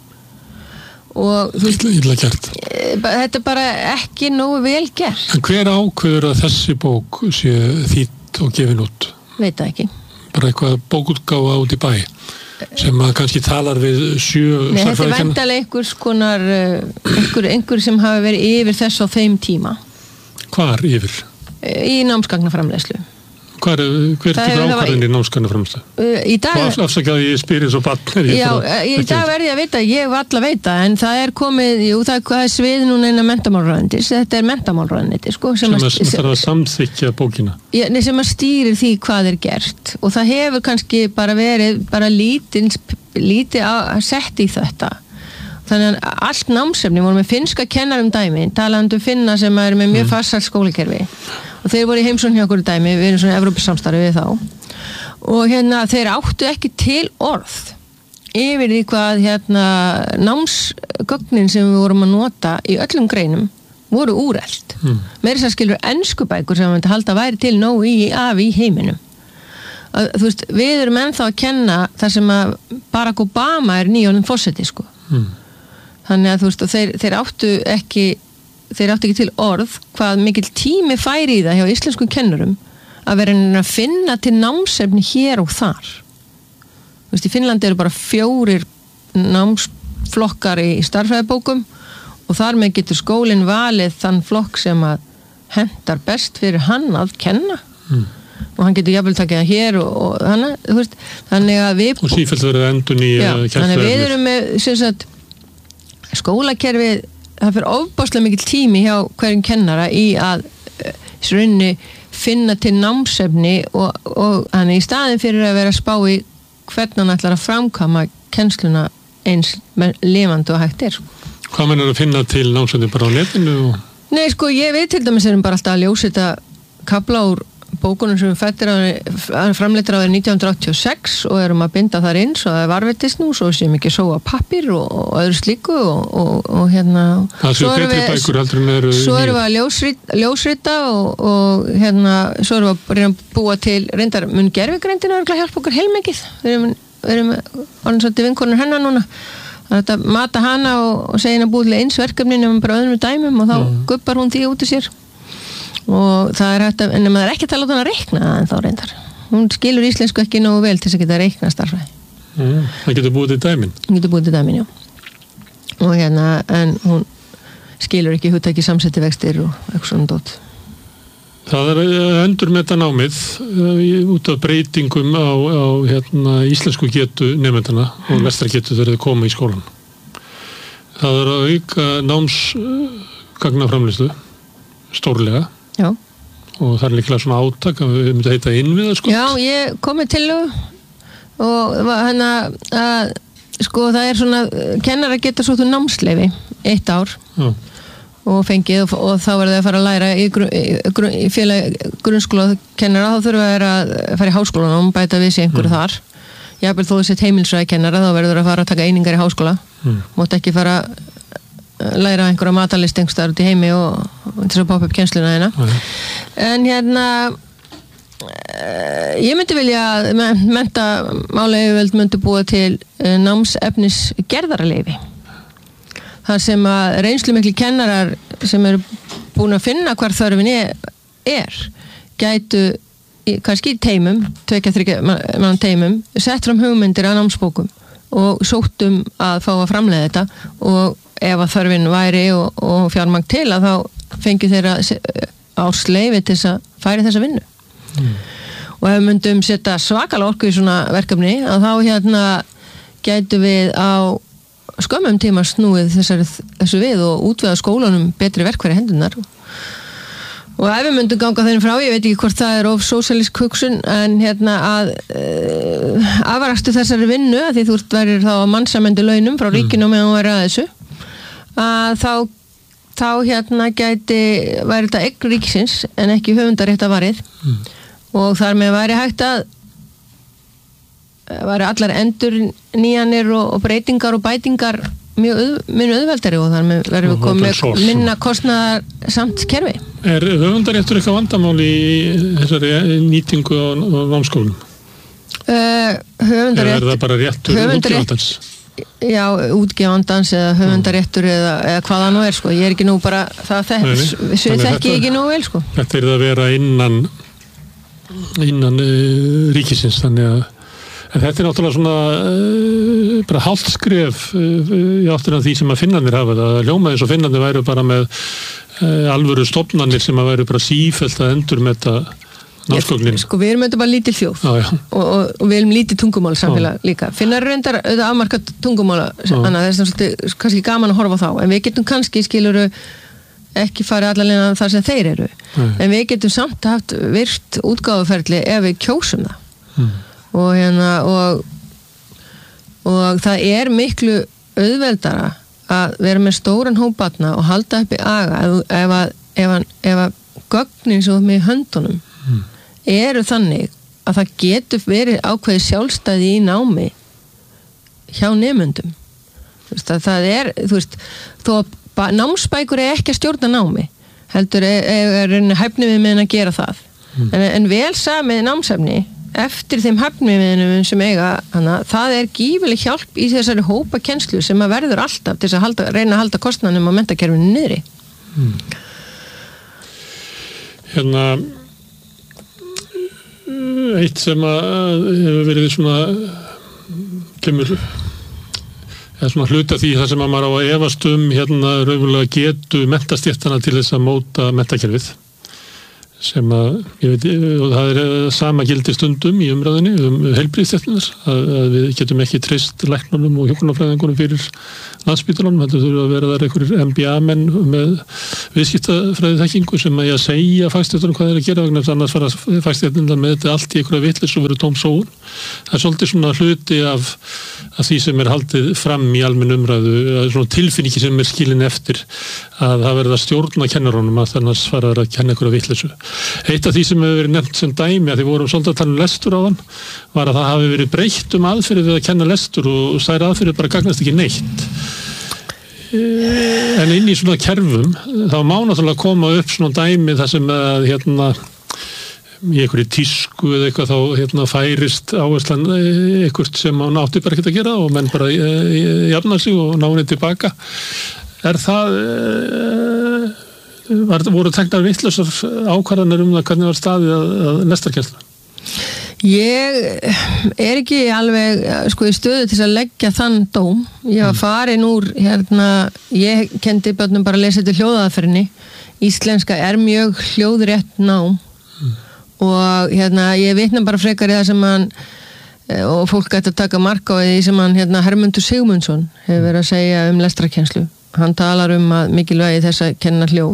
og þú veist, illa gert. Þetta er bara ekki nógu vel gert. En hver ákveður að þessi bók sé þýtt og gefin út? Veit það ekki. Bara eitthvað bókútgáfa út í bæ sem að kannski talar við sjö Nei, þetta er vendalega einhvers konar einhver, einhver sem hafi verið yfir þess á þeim tíma. Hvar yfir? Í námsgagnaframleiðslu. Hver, hver tekur ákvarðin í námsgagnaframleiðslu? Í dag... Og afsakaði ég spyrir svo barn. Já, í dag verði ég að vita, ég var alla að veita, en það er komið, jú, það er svið núna inn að menntamálráðuneytis, þetta er menntamálráðuneyti, sko. Sem að, sem þarf að samþykkja bókina. Já, nei, sem að stýrir því hvað er gert og það hefur kannski bara verið, bara lítið, lítið að setja í þetta. Þannig að allt námsefni voru með finnska kennarum dæmi, talandi um finna sem er með mjög mm. farsælt skólakerfi og þeir voru í heimsókn hjá okkur dæmi, við erum svona Evrópusamstarfi við þá og hérna þeir áttu ekki til orð yfir því hvað hérna námsgögnin sem við vorum að nota í öllum greinum voru úrelt mm. meira þess að skilur enskubækur sem við myndi halda væri til nóg í af í heiminum að, þú veist, við erum ennþá að kenna þar sem að Barack Obama er nýjónum fórseti sko mm. þannig að þú veist, og þeir, þeir áttu ekki þeir áttu ekki til orð hvað mikill tími færi í það hjá íslenskum kennurum að vera að finna til námsefni hér og þar. Þú veist, í Finnlandi eru bara fjórir námsflokkar í starffræðibókum og þar með getur skólinn valið þann flokk sem að hentar best fyrir hann að kenna mm. og hann getur jafnvel takið það hér og, og hana, þú veist, þannig að við... Og sífellt verið endur nýja... Já, þannig að við erum með, sem sagt, skólakerfið það fyrir ofbáslega mikil tími hjá hverjum kennara í að í rauninni finna til námsefni og, og þannig í staðin fyrir að vera að spá í hvernig hann ætlar að framkama kennsluna eins lifandi og hægt er. Hvað mennur að finna til námsefni bara á netinu? Og... Nei, sko, ég veit til dæmis erum bara alltaf að ljósita kabla úr bókunum sem við fættir að framleitir á þeir nítján hundruð áttatíu og sex og erum að binda þar inn svo það er varvetist nú, svo sem ekki sóa pappir og, og öðru slíku og, og, og hérna svo erum við, eru svo erum við að ljósrita, ljósrita og, og hérna svo erum við að reyna að búa til reyndar mun gervigreindin örgulega hjálpa okkur heilmikið við erum, við erum orðin svolítið vinkonur hennar núna að mata hana og, og segja hennar búið til eins verkefni nefnum bara öðrum dæmum og þá mm. gubbar hún því út í sér og það er hægt að, en maður er ekki að tala út hann að reikna það en þá reyndar. Hún skilur íslensku ekki nógu vel til þess að geta að reikna starfræði. Mm, það getur búið til dæmin? Hún getur búið til dæmin, já. Og hérna, en hún skilur ekki hugtæki samsetti vextir og eitthvað svona dót. Það er endur með þetta námið út af breytingum á, á hérna, íslensku getu nefndana og lestrargetu þegar þau koma í skólan. Það er að auka námsgagnaframleiðslu stórlega. Já. Og það er líklega svona átak að við myndum að heita innviða sko. Já, ég kom með tillögu og hérna að sko það er svona kennara geta svo til námsleyfi eitt ár Já. Og fengið og, og þá verður það að fara að læra í, grun, í, grun, í félag grunnskóla kennara þá þurfa að, að fara í háskólan og bæta við sig einhverju mm. þar jafnvel þó þessi heimilsræði kennara þá verður að fara að taka einingar í háskóla mm. mátt ekki fara læra einhverja matalist einhverstaðar út í heimi og, og þess að poppa upp kennsluna hérna okay. en hérna ég myndi vilja að menntamálayfirvöld myndi búa til námsefnis gerðarleyfi þar sem að reynslu mikli kennarar sem eru búin að finna hvar þörfin er, er gætu í, kannski í teimum tvekja þriggja mann teimum sett fram hugmyndir að námsbókum og sóttum að fá að framleiða þetta og ef að þörfin væri og, og fjármagn til að þá fengi þeirra ársleyfi til þess að færi þessa vinnu mm. og ef við myndum setja svakalega orku í svona verkefni að þá hérna gætu við á skömmum tíma snúið þessari, þessu við og útvega skólanum betri verkfæri hendunar og ef við myndum ganga þeirra frá, ég veit ekki hvort það er of sósíalísk hugsun en hérna að uh, afrastu þessari vinnu að því þú ert verið þá að mannsamendu launum frá ríkinu mm. meðan þú verið að þessu að þá, þá hérna gæti væri þetta eign ríkisins en ekki höfundarétta varið mm. og þar með væri hægt að væri allar endur nýjanir og, og breytingar og bætingar mjög auð, minn auðveldari og þar með verður við komið minna kostnaðar samt kerfi. Er höfundaréttur eitthvað vandamál í þessari nýtingu á, á námskólum? Uh, höfundarétt er það bara réttur útgefandans? Já, útgefandans eða höfundaréttur eða, eða hvað það nú er sko, ég er ekki nú bara það þekki ekki nú vel sko. Þetta er að vera innan innan uh, ríkisins þannig að en þetta er náttúrulega svona uh, bara hálft skref uh, í áttina því sem að Finnarnir hafa það ljóma eins og Finnarnir væru bara með uh, alvöru stofnanir sem að væru bara sífellt að endur með þetta námsgögnin. Sko við erum þetta bara lítil þjóð já, já. Og, og, og við erum lítið tungumál samfélag líka. Finnar reyndar auðvitað afmarka tungumála annað það er svolítið kannski gaman að horfa á þá en við getum kannski skiluru ekki farið allavega þar sem þeir eru Nei. En við getum samt haft virt útgáfuferli ef við kjósum það mm. og hérna og, og það er miklu auðveldara að vera með stóran hóp barna og halda upp í aga ef að, ef að, ef að gögnin sem með höndunum mm. eru þannig að það getur verið ákveðið sjálfstæði í námi hjá nemendum þú veist að það er þú veist, þó að námsbækur er ekki að stjórna námi heldur er, er, er hæfni við með að gera það mm. en, en vel samið námsefni eftir þeim hæfniviðinum sem eiga hana, það er gífileg hjálp í þessari hópa kennslu sem að verður alltaf til þess að halda, reyna að halda kostnaðnum á menntakerfinu niðri mm. Hérna eitt sem að hefur verið svona kemur eða svona hluta því það sem að maður á að efast um hérna raunverulega getu menntastjættana til þess að móta menntakerfið sem að, ég veit, og það er sama gildi stundum í umræðinni um heilbrigðisstéttirnar, að, að við getum ekki treyst læknunum og hjúkrunarfræðingunum fyrir Landspítalanum, þetta þurfa að vera þar einhverjir M B A-menn með viðskiptafræðiþekkingu sem að ég að segja fagstéttunum hvað þeir að gera vegna, annars fara fagstéttirnar með þetta allt í einhverja vitleys og verið tóm sóun. Það er svolítið svona hluti af, af því sem er haldið fram í almenn umræðu, svona tilfinningi sem er skilin eftir að það verða stjórn að kennarónum að þannig fara að kenna einhverja vitleysu. Eitt af því sem hefur verið nefnt sem dæmi að því vorum svolítið að tala um lestur á þann var að það hafi verið breytt um aðferðið við að kenna lestur og þær aðferðið bara gagnast ekki neitt. En inn í svona kerfum þá má náttúrulega koma upp svona dæmi þar sem að hérna í einhverju tísku eða eitthvað þá hérna færist áherslan eitthvað sem hann átti bara ekkert að gera og menn bara jafna sig og ná henni tilbaka. Er það Var, voru teknar vitlausar ákvarðanir um það hvernig var staðið að, að lestarkennslu? Ég er ekki alveg sko í stöðu til að leggja þann dóm. Ég var farin úr hérna, ég kendi börnum bara að lesa til hljóðaðferðinni. Íslenska er mjög hljóðrétt nám mm. og hérna ég vitna bara frekar í það sem hann og fólk gæti að taka mark á því sem hann hérna Hermundur Sigmundsson hefur verið að segja um lestarkennslu. Hann talar um að mikilvægi þess að kenna hljóð.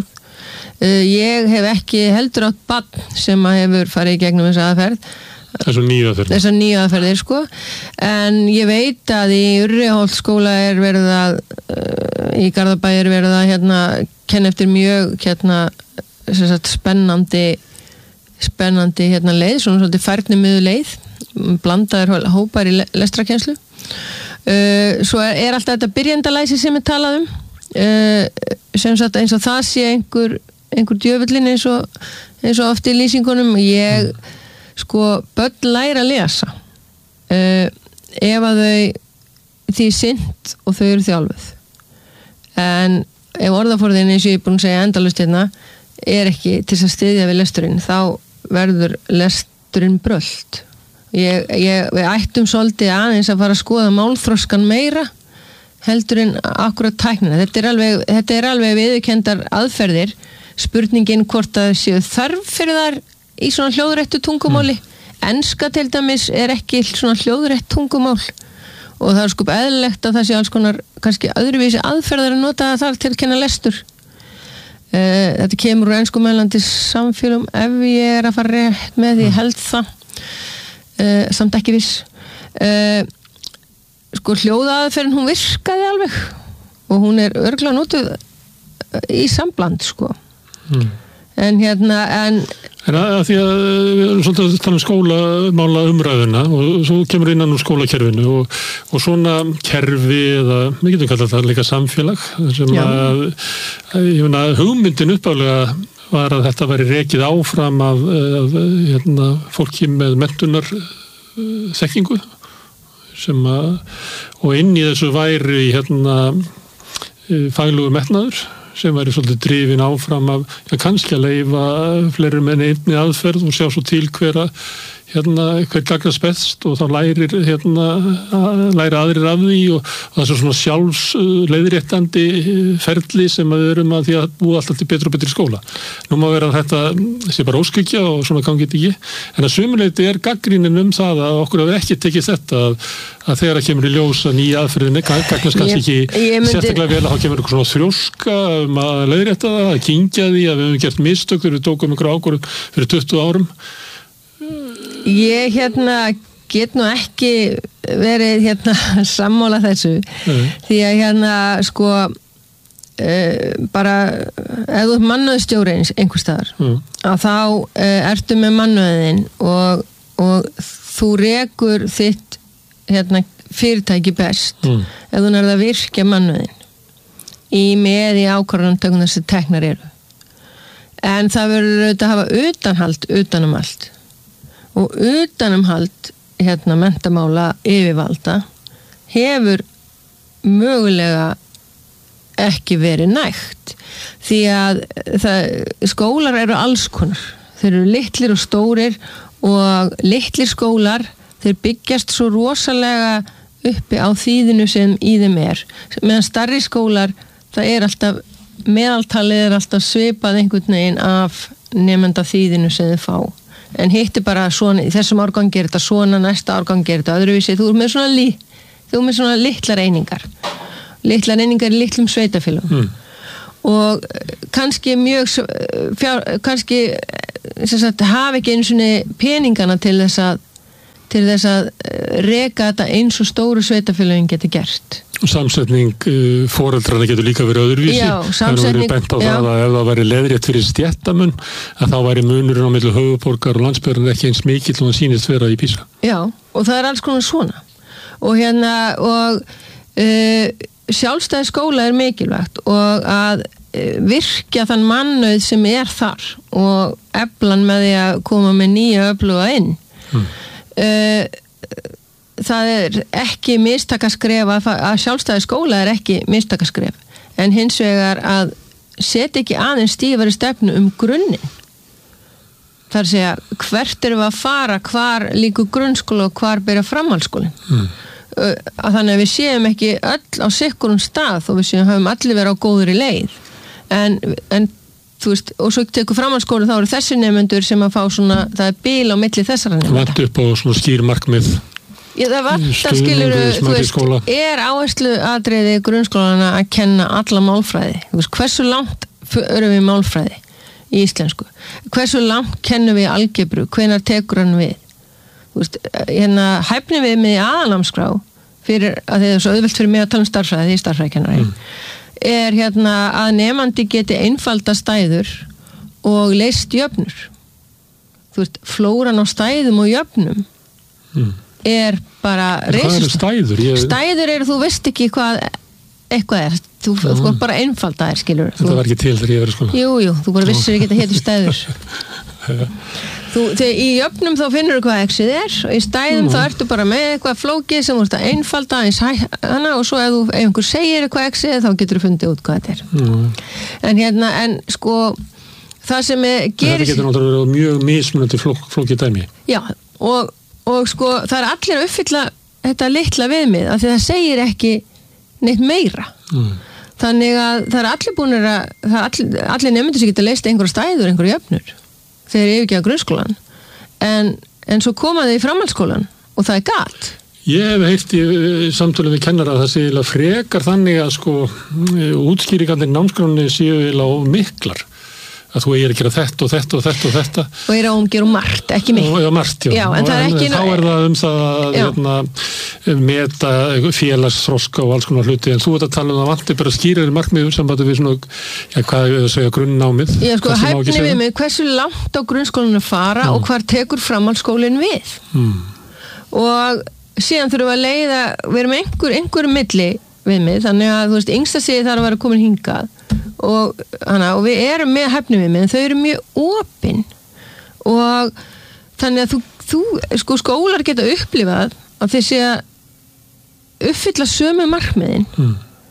Ég hef ekki heldur átt barn sem að hefur farið í gegnum þessa aðferð. Þessar nýju aðferðir. Þessar nýju aðferðir, sko. En ég veit að í Urriholtsskóla er verið að, í Garðabæ er verið að hérna, kenna eftir mjög hérna, sagt, spennandi, spennandi hérna, leið, svona svolítið færnimiðu leið, blandaðir hópar í lestrakennslu. Svo er, er alltaf þetta byrjendalæsi sem er talað um, sem sagt eins og það sé einhver einhver djöfullin eins og, eins og oft í lýsingunum. Ég, sko, börn læra að lesa uh, ef að þau því sinnt og þau eru þjálfuð. En ef orðaforðin eins og ég er búin að segja endalaust hérna er ekki til að styðja við lesturinn, þá verður lesturinn brölt. Ég, ég, við ættum svolítið aðeins að fara að skoða málþroskan meira heldur en akkurat tæknina. Þetta er alveg, þetta er alveg viðurkenndar aðferðir. Spurningin hvort að séu þarf fyrir þar í svona hljóðrættu tungumáli. Mm. Enska til dæmis er ekki svona hljóðrætt tungumál og það er sko eðlilegt að það sé alls konar kannski öðruvísi aðferðar að nota þar til að kenna lestur. Uh, þetta kemur úr enskumælandi samfélum ef ég er að fara rétt með því, held það. Uh, samt ekki viss. Uh, sko hljóðaðferðin hún virkaði alveg og hún er örglega notuð í sambland, sko. Mm. En hérna, en... En að, að því að við erum svolítið að tala um skólamála umræðuna og svo kemur innan úr skólakerfinu og, og svona kerfi eða, við getum kallað það líka samfélag, sem Já. að, að ég finna, hugmyndin uppálega var að þetta væri rekið áfram af, af hérna, fólki með menntunar þekkingu sem að, og inn í þessu væri hérna faglugur metnaður sem væri svolítið drifin áfram af, já, kannski að leyfa fleiri menn einni aðferð og sjá svo til hver að hérna, hver gagnast best og þá lærir hérna, læri aðrir af því og, og það er svona sjálfsleiðréttandi ferli sem við erum að því að búa alltaf til betri og betri skóla. Nú má vera að þetta sé bara óskykja og svona gangi þetta ekki, en að sumuleyti er gagnrýnin um það að okkur hefur ekki tekið þetta að, að þegar það kemur í ljós að nýja aðferðinni gagnast kannski ekki myndi... sérstaklega vel að þá kemur eitthvað svona þrjóska um að leiðrétta það, að kyngja því að við hefum gert mistök þegar við tókum ykkur ákvörðun fyrir tuttugu árum. Ég hérna get nú ekki verið hérna sammála þessu Nei. Því að hérna sko uh, bara ef þú ert mannauðsstjóri einhvers staðar mm. að þá uh, ertu með mannauðin og, og þú rekur þitt hérna fyrirtæki best mm. ef þú nærð að virkja mannauðin í með í ákvarðantökum þessi teknar eru. En það verður auðvitað að hafa utanhald utanum allt. Og utanumhald hérna menntamála yfirvalda hefur mögulega ekki verið nægt því að það, skólar eru alls konar. Þeir eru litlir og stórir og litlir skólar þeir byggjast svo rosalega uppi á þýðinu sem í þeim er. Meðan stærri skólar það er alltaf meðaltalið er alltaf svipað einhvern veginn af nemenda þýðinu sem þið fá en hitt er bara svona, í þessum árgangi er þetta svona, næsta árgangi er þetta öðruvísi, þú er með svona, lí, þú er með svona litlar einingar litlar einingar í litlum sveitafélagum mm. og kannski mjög fjár, kannski sem sagt, hafa ekki einu svona peningana til þess að til þess að reka þetta eins og stóru sveitafélagin getur gert. Samsetning uh, foreldrana getur líka verið öðruvísi. Já, samsetning. Það er bent á það að ef það væri leðrétt fyrir stéttamun, að þá væri munurinn á milli höfuðborgar og landsbyggðar ekki eins mikill og það sýnist vera í PISA. Já, og það er alls konar svona. Og hérna, og uh, sjálfstæði skóla er mikilvægt og að uh, virkja þann mannauð sem er þar og eflan með því að koma með nýja öfluga inn. Hmm. Uh, það er ekki mistakaskref að, að sjálfstæði skóla er ekki mistakaskref en hins vegar að setja ekki aðeins stífari stefnu um grunnin það er að segja hvert erum við að fara hvar líkur grunnskóla og hvar byrja framhaldsskólin mm. uh, að þannig að við séum ekki öll á sikkurum stað og við séum höfum allir verið á góðri leið en, en þú veist, og svo tekur framhaldsskóla þá eru þessi nemendur sem að fá svona það er bil á milli þessara nemenda vant upp á svona skýr markmið Já, það vantar skilur þú veist, er áherslu atriði grunnskólana að kenna alla málfræði þú veist, hversu langt erum við málfræði í íslensku hversu langt kennum við algebru hvenær tekur hann við þú veist, hérna hæfni við með aðalnámskrá fyrir að það er svo auðvelt fyrir mig að tala um starffræði því starffræðikennari mm. er hérna að nemandi geti einfalda stæður og leyst jöfnur þú veist, flóran á stæðum og jöfnum mm. er bara hvað eru stæður? Ég... stæður eru, þú veist ekki hvað eitthvað er, þú mm. sko bara einfalda þær skilur þetta var ekki til þegar ég verið skóla jú, jú, þú bara vissir ekki að hétu stæður þú, þegar í jöfnum þá finnur þú hvað exið er og í stæðum mm. þá ertu bara með eitthvað flókið sem þú ert að einfalda eins hana og svo ef, þú, ef einhver segir eitthvað exið þá getur þú fundið út hvað þetta er mm. en hérna, en sko það sem er gerist þetta getur náttúrulega verið mjög mismunandi flók, flókið dæmi já, og, og sko það er allir að uppfylla þetta litla viðmið af því það segir ekki neitt meira mm. þannig að það er allir búinir að það er allir, allir nefndir sem geta leist einhverja stæður, einhverja jöfnur þegar ég hef ekki á grunnskólan en, en svo koma þau í framhaldsskólan og það er gat Ég hef heyrt í samtölum við kennara að það sé eiginlega frekar þannig að sko útskýringarnir í námskránni séu eiginlega miklar að þú eigir að gera þetta og þetta og þetta og þetta og er að umgera margt, ekki mikið já, margt, já. Já, en, en, ekki, en þá er það um það að hérna, meta félagsþroska og alls konar hluti en þú ert að tala um það vantir bara skýrari markmiður sambandi við svona, já hvað er það að segja grunnnámið Já sko, hæfni við mig hversu langt á grunnskólinu fara mm. og hvar tekur framhaldsskólinn við mm. og síðan þurfum við að leiða við erum einhver, einhver milli við mig þannig að þú veist, yngsta segi þar að vera komin hingað og, hana, og við erum með hæfni við mig en þau eru mjög opin og þannig að þú, þú sko skólar geta upplifað að þeir sé að uppfylla sömu markmiðin mm.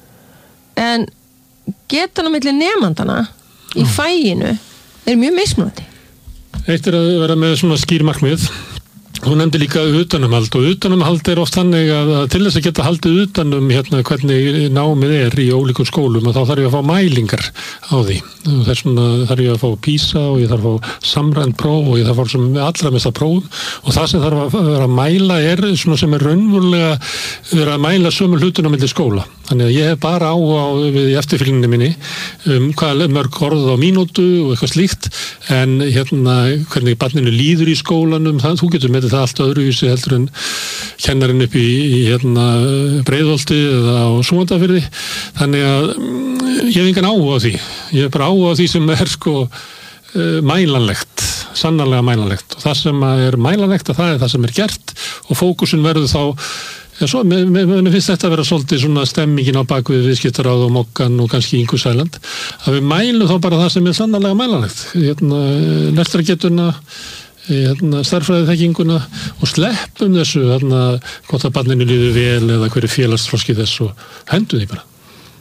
en getan á milli nemandana í mm. fæinu er mjög mismunandi Eitt er að vera með svona skýr markmið Þú nefndi líka utanumhald og utanumhald er oft þannig að, að til þess að geta haldið utanum hérna hvernig námið er í ólíkum skólum og þá þarf ég að fá mælingar á því. Þess vegna þarf ég að fá PISA og ég þarf að fá samrænd próf og ég þarf að fá sem allra mesta prófum og það sem þarf að vera að mæla er svona sem er raunverulega vera að mæla sömu hlutunum milli skóla. Þannig að ég hef bara áhuga á við í eftirfylgninni minni um hvað mörg orð á mínútu og eitthvað slíkt en hérna hvernig barninu líður í skólanum, það, þú getur með það allt öðruvísi heldur en kennarinn upp í, í hérna Breiðholti eða á Súgandafirði þannig að ég hef engan áhuga á því ég hef bara áhuga á því sem er sko mælanlegt, sannarlega mælanlegt og það sem er mælanlegt að það er það sem er gert og fókusun verður þá Já, svo, mér, mér, mér finnst þetta að vera svolítið svona stemmingin á bakvið viðskiptaráð og Mokkan og kannski Ingu Sæland að við mælum þá bara það sem er sannarlega mælanlegt hérna, lestrargetuna hérna, starffræðiþekkinguna og sleppum þessu hérna, hvort að barninu líður vel eða hverju félagsþroski þess og hendum því bara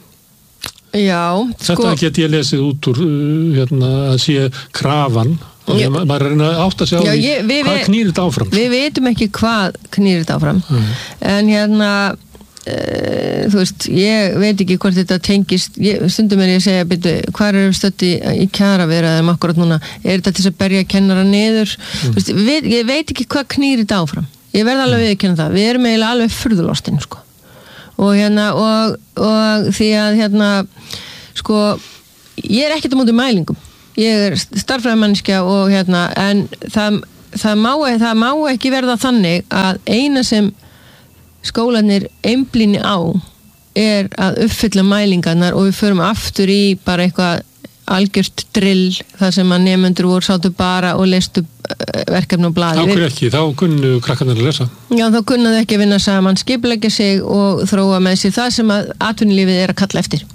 Já, Þetta sko get ég lesið út úr hérna, að sé krafan og ég, maður er að átta sig á Já, því ég, við, hvað knýrir þetta áfram Við veitum ekki hvað knýrir þetta áfram mm. en hérna uh, þú veist, ég veit ekki hvort þetta tengist, ég, stundum er ég að segja byrju, hvað er stödd í, í kjara veraðum akkurat núna, er þetta til að berja kennara niður, mm. þú veist, við, ég veit ekki hvað knýr þetta áfram, ég verð alveg við að kenna það, við erum eiginlega alveg furðulostin sko, og hérna og, og því að hérna sko, ég er ekkert á móti mælingum, ég er starffræðimanneskja og hérna, en það Það má, það má ekki verða þannig að eina sem skólanir einblíni á er að uppfylla mælingarnar og við förum aftur í bara eitthvað algjört drill þar sem að nemendur voru sátu bara og leistu verkefni og blaði. Þá hverju ekki, þá kunnu krakkarnir að lesa. Já, þá kunnaðu ekki að vinna saman, skipuleggja sig og þróa með sig það sem að atvinnulífið er að kalla eftir.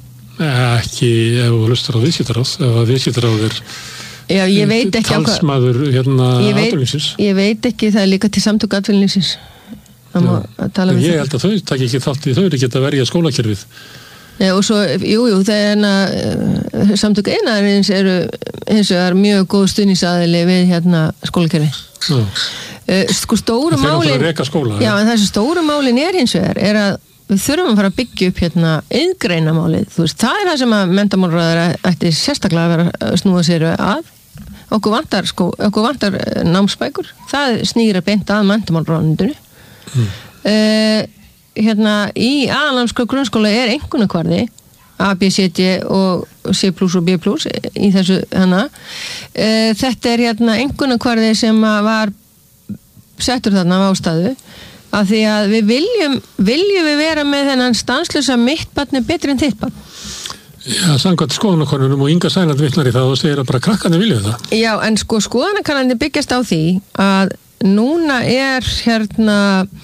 Ekki ef þú hlustar á viðskiptaráð, ef að viðskiptaráð er Já, ég veit ekki talsmaður hérna atvinnulífsins. Ég veit ekki, það er líka til samtök atvinnulífsins. Það má að tala við það. Ég held að þau takk ekki þátt í þau eru ekki að verja skólakerfið. Já, og svo, jú, jú, það er hérna samtök iðnaðarins eru eins og er mjög góð stuðningsaðili við hérna skólakerfið. Já. Uh, sko stóru málin. Þeir eru að reka skóla. Já, en þessi stóru málin er hins vegar er að við þurfum að fara að byggja upp hérna iðngreinamálið. Þú veist, það er það sem að menntamálaráðherra ætti sérstaklega að vera að snúa sér að. Okkur vantar, sko, okkur vantar námsbækur, það snýr að beint að menntamálaráðuneytinu. Mm. Uh, hérna, í aðalnámskrá grunnskóla er einkunnakvarði, A, B, C, D og C plus og B plus í þessu hana. Uh, þetta er hérna einkunnakvarði sem var settur þarna af ástæðu, af því að við viljum, viljum við vera með þennan stanslösa mitt barn er betri en þitt barn. Já, samkvæmt skoðanakönnunum og Inga Sæland vitnar í það og segir að bara krakkarnir vilja það. Já, en sko skoðanakannanir byggjast á því að núna er hérna,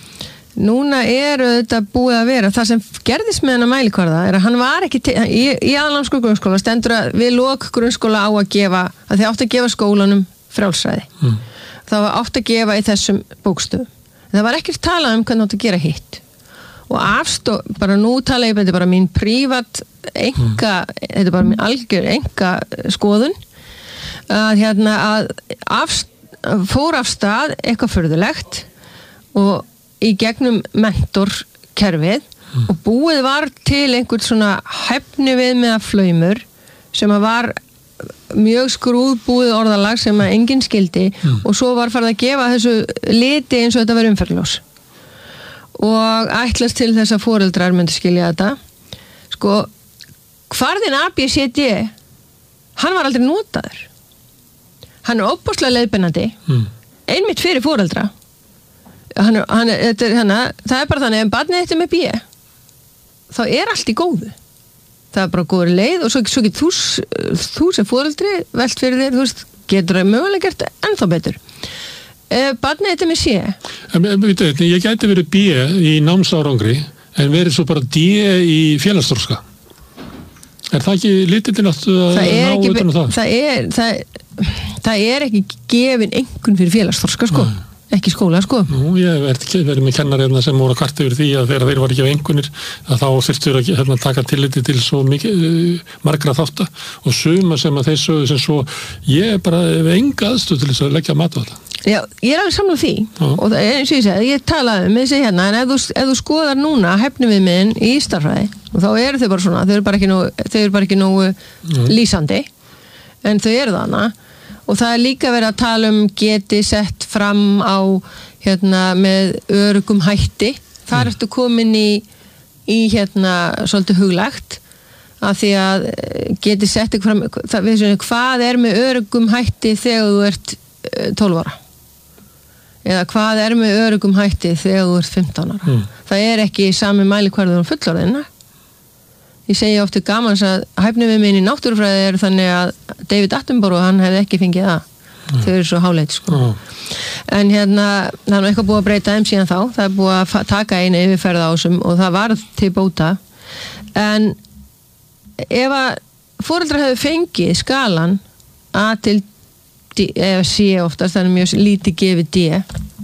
núna er þetta búið að vera, það sem gerðist með hennar mælikvarða er að hann var ekki, til, í, í aðalnámskrá grunnskóla stendur að við lok grunnskóla á að gefa, að þið átt að gefa skólanum frjálsræði. Mm. Það var átt að gefa í þessum bókstöðum. Það var ekkert talað um hvernig átt að gera hitt. Og afstó, bara nú tala ég, þetta er bara mín prívat enga, mm. þetta er bara mín algjör enga skoðun að hérna að afst, fór af stað eitthvað furðulegt og í gegnum mentorkerfið mm. og búið var til einhvern svona hæfni við með að flaumur sem að var mjög skrúðbúið orðalag sem að enginn skildi mm. og svo var farið að gefa þessu liti eins og þetta var umferðljós og ætlast til þess að foreldrar myndi skilja þetta sko, kvarðin A, B, C, D hann var aldrei notaður hann er óbúslega leiðbeinandi mm. einmitt fyrir foreldra hann, hann, þetta, hana, það er bara þannig ef barnið þetta er með B þá er allt í góðu það er bara góður leið og svo, svo getur þú, þú sem foreldri velt fyrir þér, þú veist, getur það mögulega gert ennþá betur barnið þetta með sé en, veitu, ég gæti verið B í námsárangri en verið svo bara D í félagsþroska er það ekki lítið til að ná utan um það? Það er, það, það er ekki gefin einhvern fyrir félagsþroska sko Nei. Ekki skóla sko Nú, ég verði verið með kennarefna sem voru að kvarta yfir því að þegar þeir var ekki af einhvernir að þá þurftur að hérna, taka tilliti til svo mikið uh, margra þátta og suma sem að þeir sögðu sem svo ég er bara enga aðstöð til þess að leggja mat á þetta Já, ég er alveg samlega því Já. Og það er eins og ég segi, ég talaði með þessi hérna en ef þú, ef þú skoðar núna hæfni við minn í starffræði og þá eru þau bara svona þau eru bara ekki nógu, þau eru bara ekki nógu lýsandi en þau eru þarna og það er líka verið að tala um geti sett fram á hérna með öruggum hætti þar mm. ertu komin í í hérna svolítið huglagt af því að geti sett fram það, við, hvað er með öruggum hætti þegar þú ert tólf ára eða hvað er með öruggum hætti þegar þú ert fimmtán ára mm. það er ekki sami mælikvarður um fullorðina ég segi ofta gamans að hæfni við minn í náttúrufræði er þannig að David Attenborough hann hefði ekki fengið það mm. þau eru svo háleit sko mm. en hérna það er eitthvað búið að breyta þeim síðan þá það er búið að taka einu yfirferð á þessum og það var til bóta en ef að foreldrar hefur fengið skalan A til D, eða C oftast, það er mjög lítið gefið D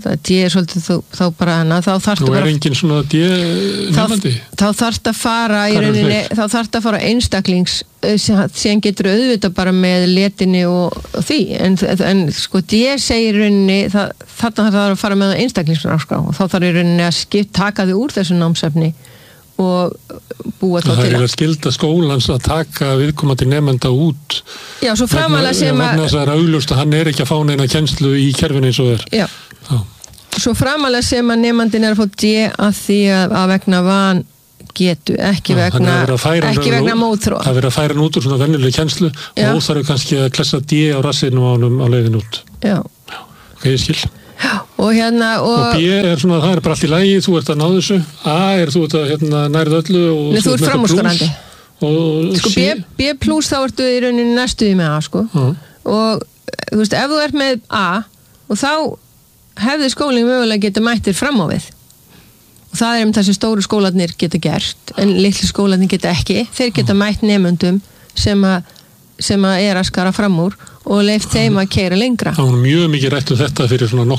það D er svolítið þá, þá bara hana, þá þarftu Nú er bara engin svona D nefandi. þá, þá þarftu að fara í Hvar eru rauninni, þeir? þá þarftu að fara einstaklings eh, sem- síðan getur auðvitað bara með letinni og, og því en, en sko D segir í rauninni það, þarna þarf það að fara með einstaklingsnámskrá og þá þarf í rauninni að skipt, taka þig úr þessu námsefni og búa þá Það til er að að skilda skólans að taka viðkomandi nefnda út já, svo framalega sem vegna að þess að það er augljóst að hann er ekki að fá neina kennslu í kerfinu eins og er. já, Já. svo framalega sem að nefndin er að fá D að því að, að vegna van getu, ekki Já, vegna þannig að það er að færa hann ekki úr- vegna mótþróa Það er að færa hann út úr svona venjuleg kennslu Já. og óþarf kannski að klessa D á rassinu á honum á leiðin út. já, Ok, ég skil. og hérna Og og, B er svona, það er bara allt í lagi, þú ert að ná þessu. A er þú ert að hérna, nærið öllu og Nei, þú ert með eitthvað framúrskarandi. plús. Og sko C- B, B plus þá ertu í rauninni næstuði með A sko Já. og þú veist, ef þú ert með A og þá hefði skólinn mögulega getið mættir fram á við og það er um þessi stóru skólarnir geta gert en litlu skólarnir geta ekki þeir geta mætt nemöndum sem að sem að er að skara fram úr og leift þeim að keyra lengra Það var mjög mikið rætt um þetta fyrir svona